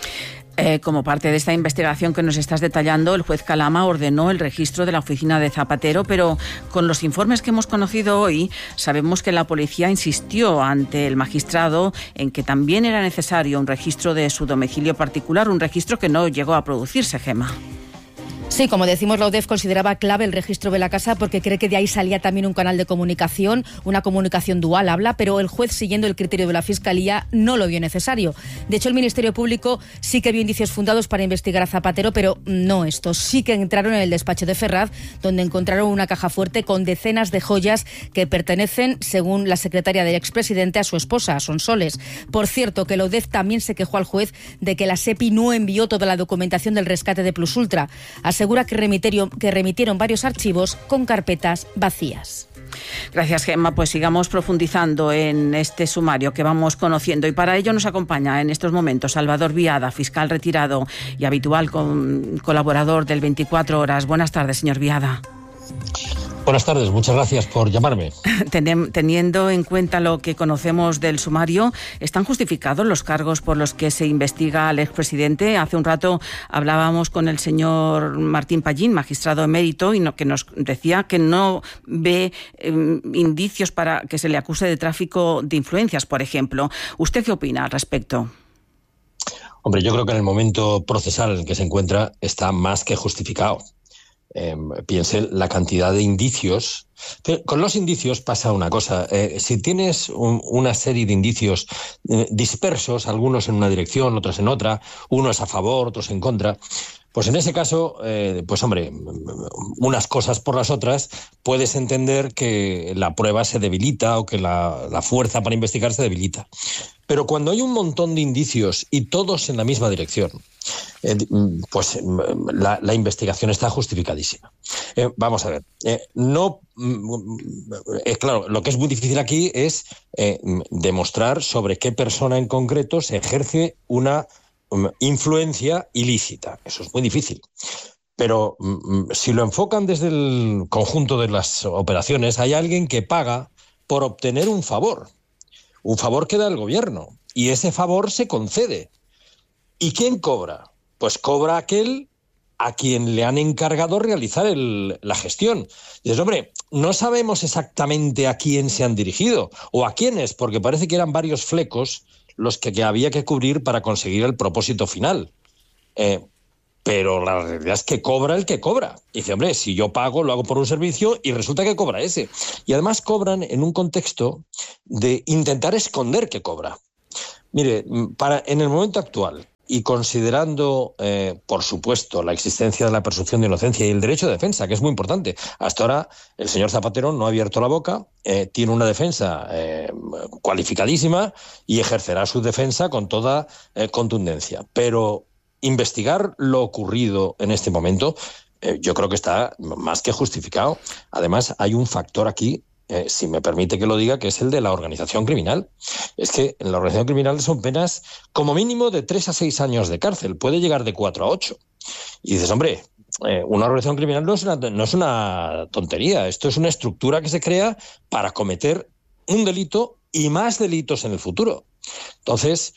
Como parte de esta investigación que nos estás detallando, el juez Calama ordenó el registro de la oficina de Zapatero, pero con los informes que hemos conocido hoy, sabemos que la policía insistió ante el magistrado en que también era necesario un registro de su domicilio particular, un registro que no llegó a producirse, Gemma. Sí, como decimos, la UDEF consideraba clave el registro de la casa porque cree que de ahí salía también un canal de comunicación, una comunicación dual, pero el juez, siguiendo el criterio de la Fiscalía, no lo vio necesario. De hecho, el Ministerio Público sí que vio indicios fundados para investigar a Zapatero, pero no estos. Sí que entraron en el despacho de Ferraz, donde encontraron una caja fuerte con decenas de joyas que pertenecen, según la secretaria del expresidente, a su esposa, a Sonsoles. Por cierto, que la UDEF también se quejó al juez de que la SEPI no envió toda la documentación del rescate de Plus Ultra. Asegura que remitieron varios archivos con carpetas vacías. Gracias, Gemma. Pues sigamos profundizando en este sumario que vamos conociendo. Y para ello nos acompaña en estos momentos Salvador Viada, fiscal retirado y habitual colaborador del 24 Horas. Buenas tardes, señor Viada. Buenas tardes, muchas gracias por llamarme. Teniendo en cuenta lo que conocemos del sumario, ¿están justificados los cargos por los que se investiga al expresidente? Hace un rato hablábamos con el señor Martín Pallín, magistrado emérito, y que nos decía que no ve indicios para que se le acuse de tráfico de influencias, por ejemplo. ¿Usted qué opina al respecto? Hombre, yo creo que en el momento procesal en el que se encuentra está más que justificado. Piense la cantidad de indicios. Con los indicios pasa una cosa. Si tienes una serie de indicios dispersos, algunos en una dirección, otros en otra, unos a favor, otros en contra, Pues en ese caso, pues hombre, unas cosas por las otras, puedes entender que la prueba se debilita o que la fuerza para investigar se debilita. Pero cuando hay un montón de indicios y todos en la misma dirección, pues la investigación está justificadísima. Vamos a ver, claro, lo que es muy difícil aquí es demostrar sobre qué persona en concreto se ejerce una influencia ilícita. Eso es muy difícil. Pero si lo enfocan desde el conjunto de las operaciones, hay alguien que paga por obtener un favor que da el gobierno, y ese favor se concede. ¿Y quién cobra? Pues cobra aquel a quien le han encargado realizar la gestión. Y dices, hombre, no sabemos exactamente a quién se han dirigido o a quiénes, porque parece que eran varios flecos los que había que cubrir para conseguir el propósito final. Pero la realidad es que cobra el que cobra. Y dice, hombre, si yo pago, lo hago por un servicio y resulta que cobra ese. Y además cobran en un contexto de intentar esconder que cobra. Mire, en el momento actual, y considerando, por supuesto, la existencia de la presunción de inocencia y el derecho de defensa, que es muy importante. Hasta ahora el señor Zapatero no ha abierto la boca, tiene una defensa cualificadísima y ejercerá su defensa con toda contundencia. Pero investigar lo ocurrido en este momento, yo creo que está más que justificado. Además, hay un factor aquí, si me permite que lo diga, que es el de la organización criminal. Es que en la organización criminal son penas como mínimo de 3 a 6 años de cárcel, puede llegar de 4 a 8. Y dices, hombre, una organización criminal no es una tontería, esto es una estructura que se crea para cometer un delito y más delitos en el futuro. Entonces,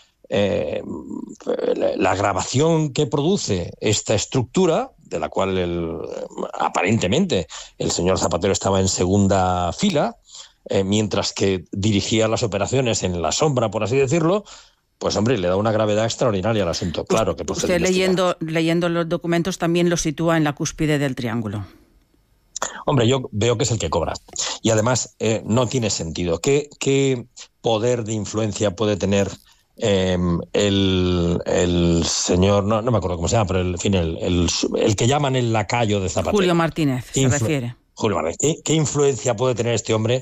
la agravación que produce esta estructura, de la cual aparentemente el señor Zapatero estaba en segunda fila, mientras que dirigía las operaciones en la sombra, por así decirlo, pues hombre, le da una gravedad extraordinaria al asunto. Claro que usted leyendo los documentos también lo sitúa en la cúspide del triángulo. Hombre, yo veo que es el que cobra. Y además no tiene sentido. ¿Qué poder de influencia puede tener el señor, no me acuerdo cómo se llama, pero en fin, el que llaman el lacayo de Zapatero? Julio Martínez, se refiere. Julio Martínez. ¿Qué influencia puede tener este hombre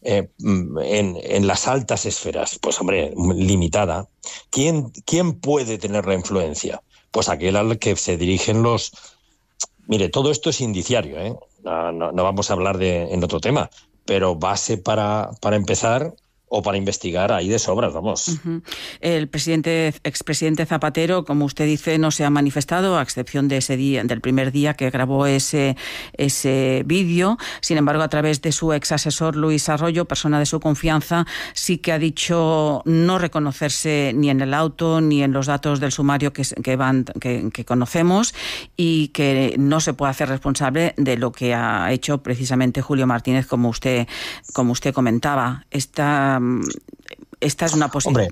en las altas esferas? Pues hombre, limitada. ¿Quién puede tener la influencia? Pues aquel al que se dirigen los... Mire, todo esto es indiciario, ¿eh? No vamos a hablar en otro tema, pero base para empezar... o para investigar ahí de sobras, vamos. Uh-huh. El expresidente Zapatero, como usted dice, no se ha manifestado, a excepción de ese día, del primer día que grabó ese vídeo. Sin embargo, a través de su ex asesor Luis Arroyo, persona de su confianza, sí que ha dicho no reconocerse ni en el auto ni en los datos del sumario que conocemos, y que no se puede hacer responsable de lo que ha hecho precisamente Julio Martínez, como usted comentaba. Esta es una posición... Hombre,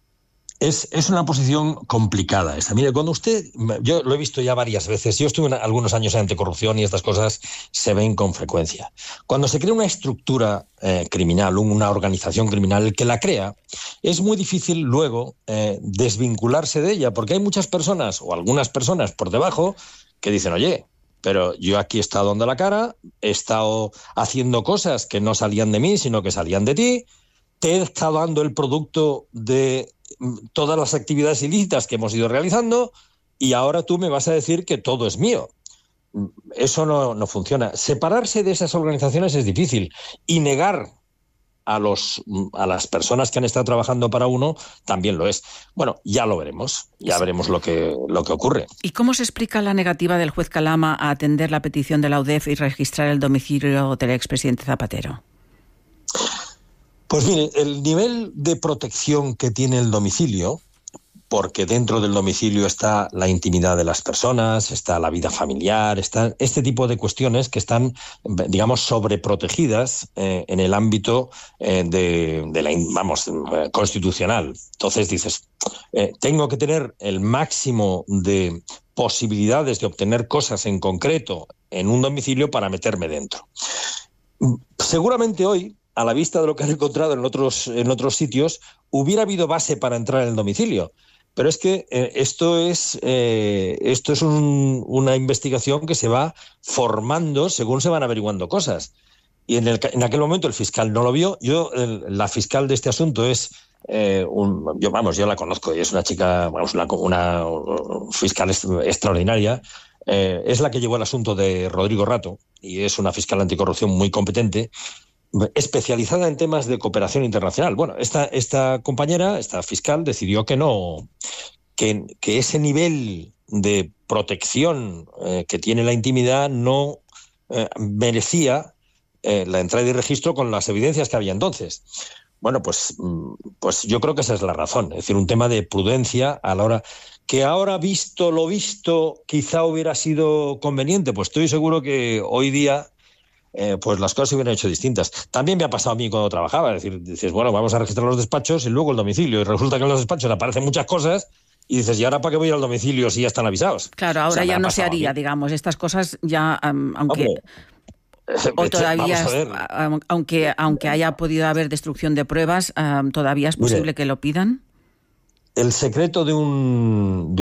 es una posición complicada esta. Mire, cuando yo lo he visto ya varias veces, yo estuve algunos años en anticorrupción y estas cosas se ven con frecuencia. Cuando se crea una estructura criminal, una organización criminal, el que la crea, es muy difícil luego desvincularse de ella, porque hay muchas personas, o algunas personas por debajo, que dicen, oye, pero yo aquí he estado dando la cara, he estado haciendo cosas que no salían de mí, sino que salían de ti, te he estado dando el producto de todas las actividades ilícitas que hemos ido realizando y ahora tú me vas a decir que todo es mío. Eso no funciona. Separarse de esas organizaciones es difícil y negar a las personas que han estado trabajando para uno también lo es. Bueno, ya lo veremos, veremos lo que ocurre. ¿Y cómo se explica la negativa del juez Calama a atender la petición de la UDEF y registrar el domicilio del expresidente Zapatero? Pues mire, el nivel de protección que tiene el domicilio, porque dentro del domicilio está la intimidad de las personas, está la vida familiar, está este tipo de cuestiones que están, digamos, sobreprotegidas en el ámbito constitucional. Entonces dices, tengo que tener el máximo de posibilidades de obtener cosas en concreto en un domicilio para meterme dentro. Seguramente hoy, a la vista de lo que han encontrado en otros sitios, hubiera habido base para entrar en el domicilio. Pero es que esto es una investigación que se va formando según se van averiguando cosas. Y en aquel momento el fiscal no lo vio. La fiscal de este asunto es yo la conozco y es una chica, una fiscal extraordinaria. Es la que llevó el asunto de Rodrigo Rato y es una fiscal anticorrupción muy competente, especializada en temas de cooperación internacional. Bueno, esta compañera, esta fiscal, decidió que ese nivel de protección que tiene la intimidad no merecía la entrada y registro con las evidencias que había entonces. Bueno, pues yo creo que esa es la razón. Es decir, un tema de prudencia a la hora... Que ahora, visto lo visto, quizá hubiera sido conveniente. Pues estoy seguro que hoy día pues las cosas se hubieran hecho distintas. También me ha pasado a mí cuando trabajaba. Es decir, dices, bueno, vamos a registrar los despachos y luego el domicilio. Y resulta que en los despachos aparecen muchas cosas y dices, ¿y ahora para qué voy al domicilio si ya están avisados? Claro, ahora ya no se haría, digamos. Estas cosas ya, aunque... Hombre, o todavía, aunque haya podido haber destrucción de pruebas, ¿todavía es posible que lo pidan? El secreto de un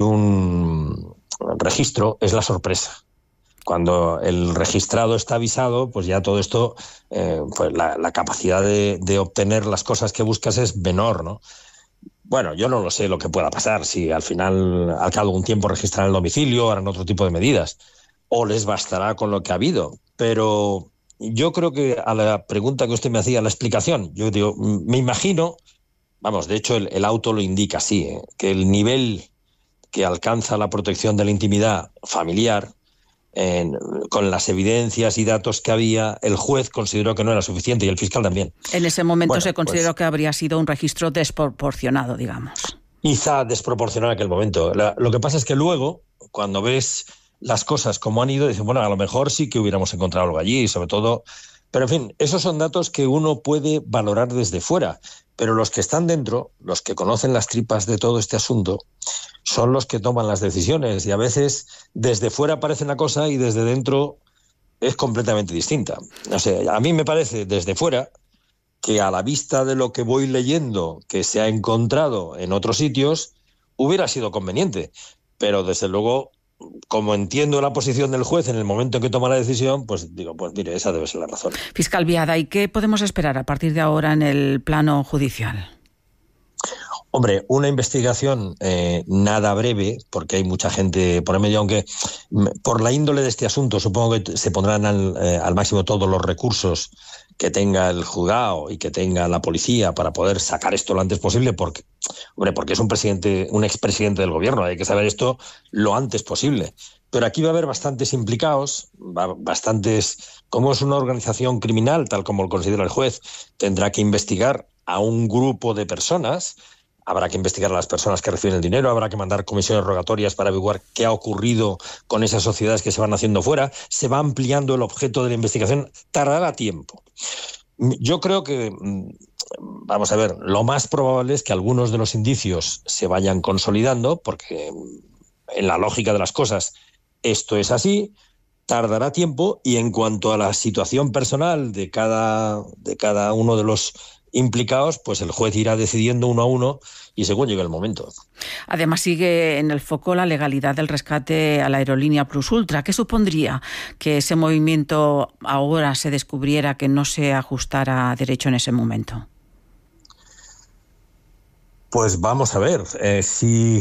registro es la sorpresa. Cuando el registrado está avisado, pues ya todo esto, pues la capacidad de obtener las cosas que buscas es menor, ¿no? Bueno, yo no lo sé lo que pueda pasar, si al final, al cabo de un tiempo registran el domicilio, harán otro tipo de medidas, o les bastará con lo que ha habido. Pero yo creo que a la pregunta que usted me hacía, la explicación, yo digo, me imagino... Vamos, de hecho el auto lo indica así, que el nivel que alcanza la protección de la intimidad familiar, con las evidencias y datos que había, el juez consideró que no era suficiente y el fiscal también. En ese momento se consideró que habría sido un registro desproporcionado, digamos. Quizá desproporcionado en aquel momento. Lo que pasa es que luego, cuando ves las cosas como han ido, dices, bueno, a lo mejor sí que hubiéramos encontrado algo allí, sobre todo... Pero en fin, esos son datos que uno puede valorar desde fuera. Pero los que están dentro, los que conocen las tripas de todo este asunto, son los que toman las decisiones. Y a veces desde fuera parece una cosa y desde dentro es completamente distinta. O sea, a mí me parece desde fuera que a la vista de lo que voy leyendo, que se ha encontrado en otros sitios, hubiera sido conveniente. Pero desde luego, como entiendo la posición del juez en el momento en que toma la decisión, pues digo, pues mire, esa debe ser la razón. Fiscal Viada, ¿y qué podemos esperar a partir de ahora en el plano judicial? Hombre, una investigación nada breve, porque hay mucha gente por el medio, aunque por la índole de este asunto supongo que se pondrán al máximo todos los recursos que tenga el juzgado y que tenga la policía para poder sacar esto lo antes posible, porque es un expresidente del gobierno, hay que saber esto lo antes posible. Pero aquí va a haber bastantes implicados, como es una organización criminal, tal como lo considera el juez, tendrá que investigar a un grupo de personas. Habrá que investigar a las personas que reciben el dinero, habrá que mandar comisiones rogatorias para averiguar qué ha ocurrido con esas sociedades que se van haciendo fuera. Se va ampliando el objeto de la investigación, tardará tiempo. Yo creo que, vamos a ver, lo más probable es que algunos de los indicios se vayan consolidando, porque en la lógica de las cosas esto es así, tardará tiempo, y en cuanto a la situación personal de cada uno de los implicados, pues el juez irá decidiendo uno a uno y según llegue el momento. Además sigue en el foco la legalidad del rescate a la aerolínea Plus Ultra. ¿Qué supondría que ese movimiento ahora se descubriera que no se ajustara a derecho en ese momento? Pues vamos a ver, si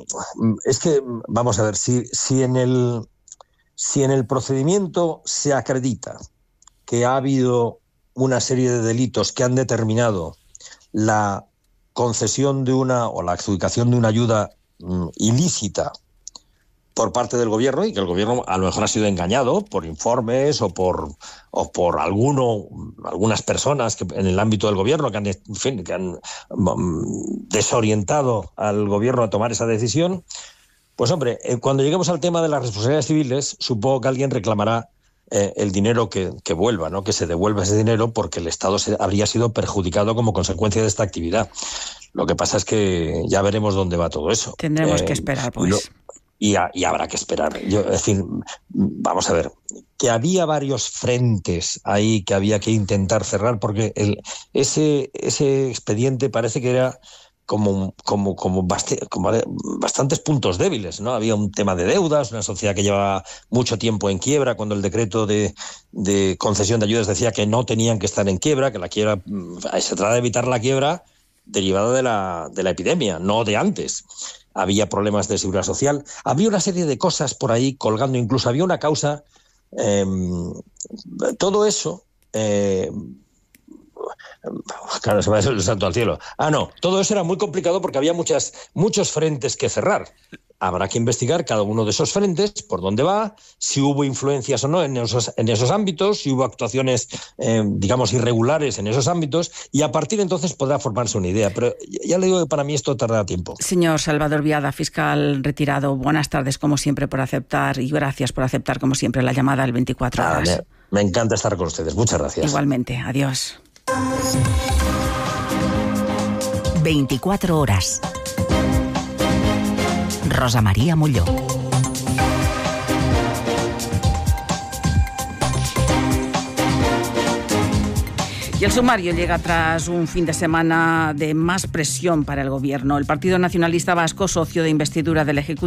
en el procedimiento se acredita que ha habido una serie de delitos que han determinado la concesión de o la adjudicación de una ayuda ilícita por parte del gobierno, y que el gobierno a lo mejor ha sido engañado por informes o por algunas personas que en el ámbito del gobierno que han desorientado al gobierno a tomar esa decisión, pues hombre, cuando lleguemos al tema de las responsabilidades civiles, supongo que alguien reclamará el dinero que vuelva, ¿no? Que se devuelva ese dinero porque el Estado habría sido perjudicado como consecuencia de esta actividad. Lo que pasa es que ya veremos dónde va todo eso. Tendremos que esperar, pues. Y habrá que esperar. Es decir, vamos a ver, que había varios frentes ahí que había que intentar cerrar, porque ese expediente parece que era bastantes puntos débiles, ¿no? Había un tema de deudas, una sociedad que llevaba mucho tiempo en quiebra, cuando el decreto de concesión de ayudas decía que no tenían que estar en quiebra, que la quiebra, se trata de evitar la quiebra derivada de la epidemia, no de antes. Había problemas de seguridad social, había una serie de cosas por ahí colgando, incluso había una causa, todo eso... Claro, se me ha ido el santo al cielo. Todo eso era muy complicado porque había muchos frentes que cerrar. Habrá que investigar cada uno de esos frentes, por dónde va, si hubo influencias o no en esos ámbitos, si hubo actuaciones, digamos, irregulares en esos ámbitos, y a partir de entonces podrá formarse una idea. Pero ya le digo que para mí esto tardará tiempo. Señor Salvador Biada, fiscal retirado, buenas tardes, como siempre, por aceptar, y gracias por aceptar, como siempre, la llamada al 24 horas. Me encanta estar con ustedes. Muchas gracias. Igualmente. Adiós. 24 horas. Rosa María Molló. Y el sumario llega tras un fin de semana de más presión para el Gobierno. El Partido Nacionalista Vasco, socio de investidura del Ejecutivo,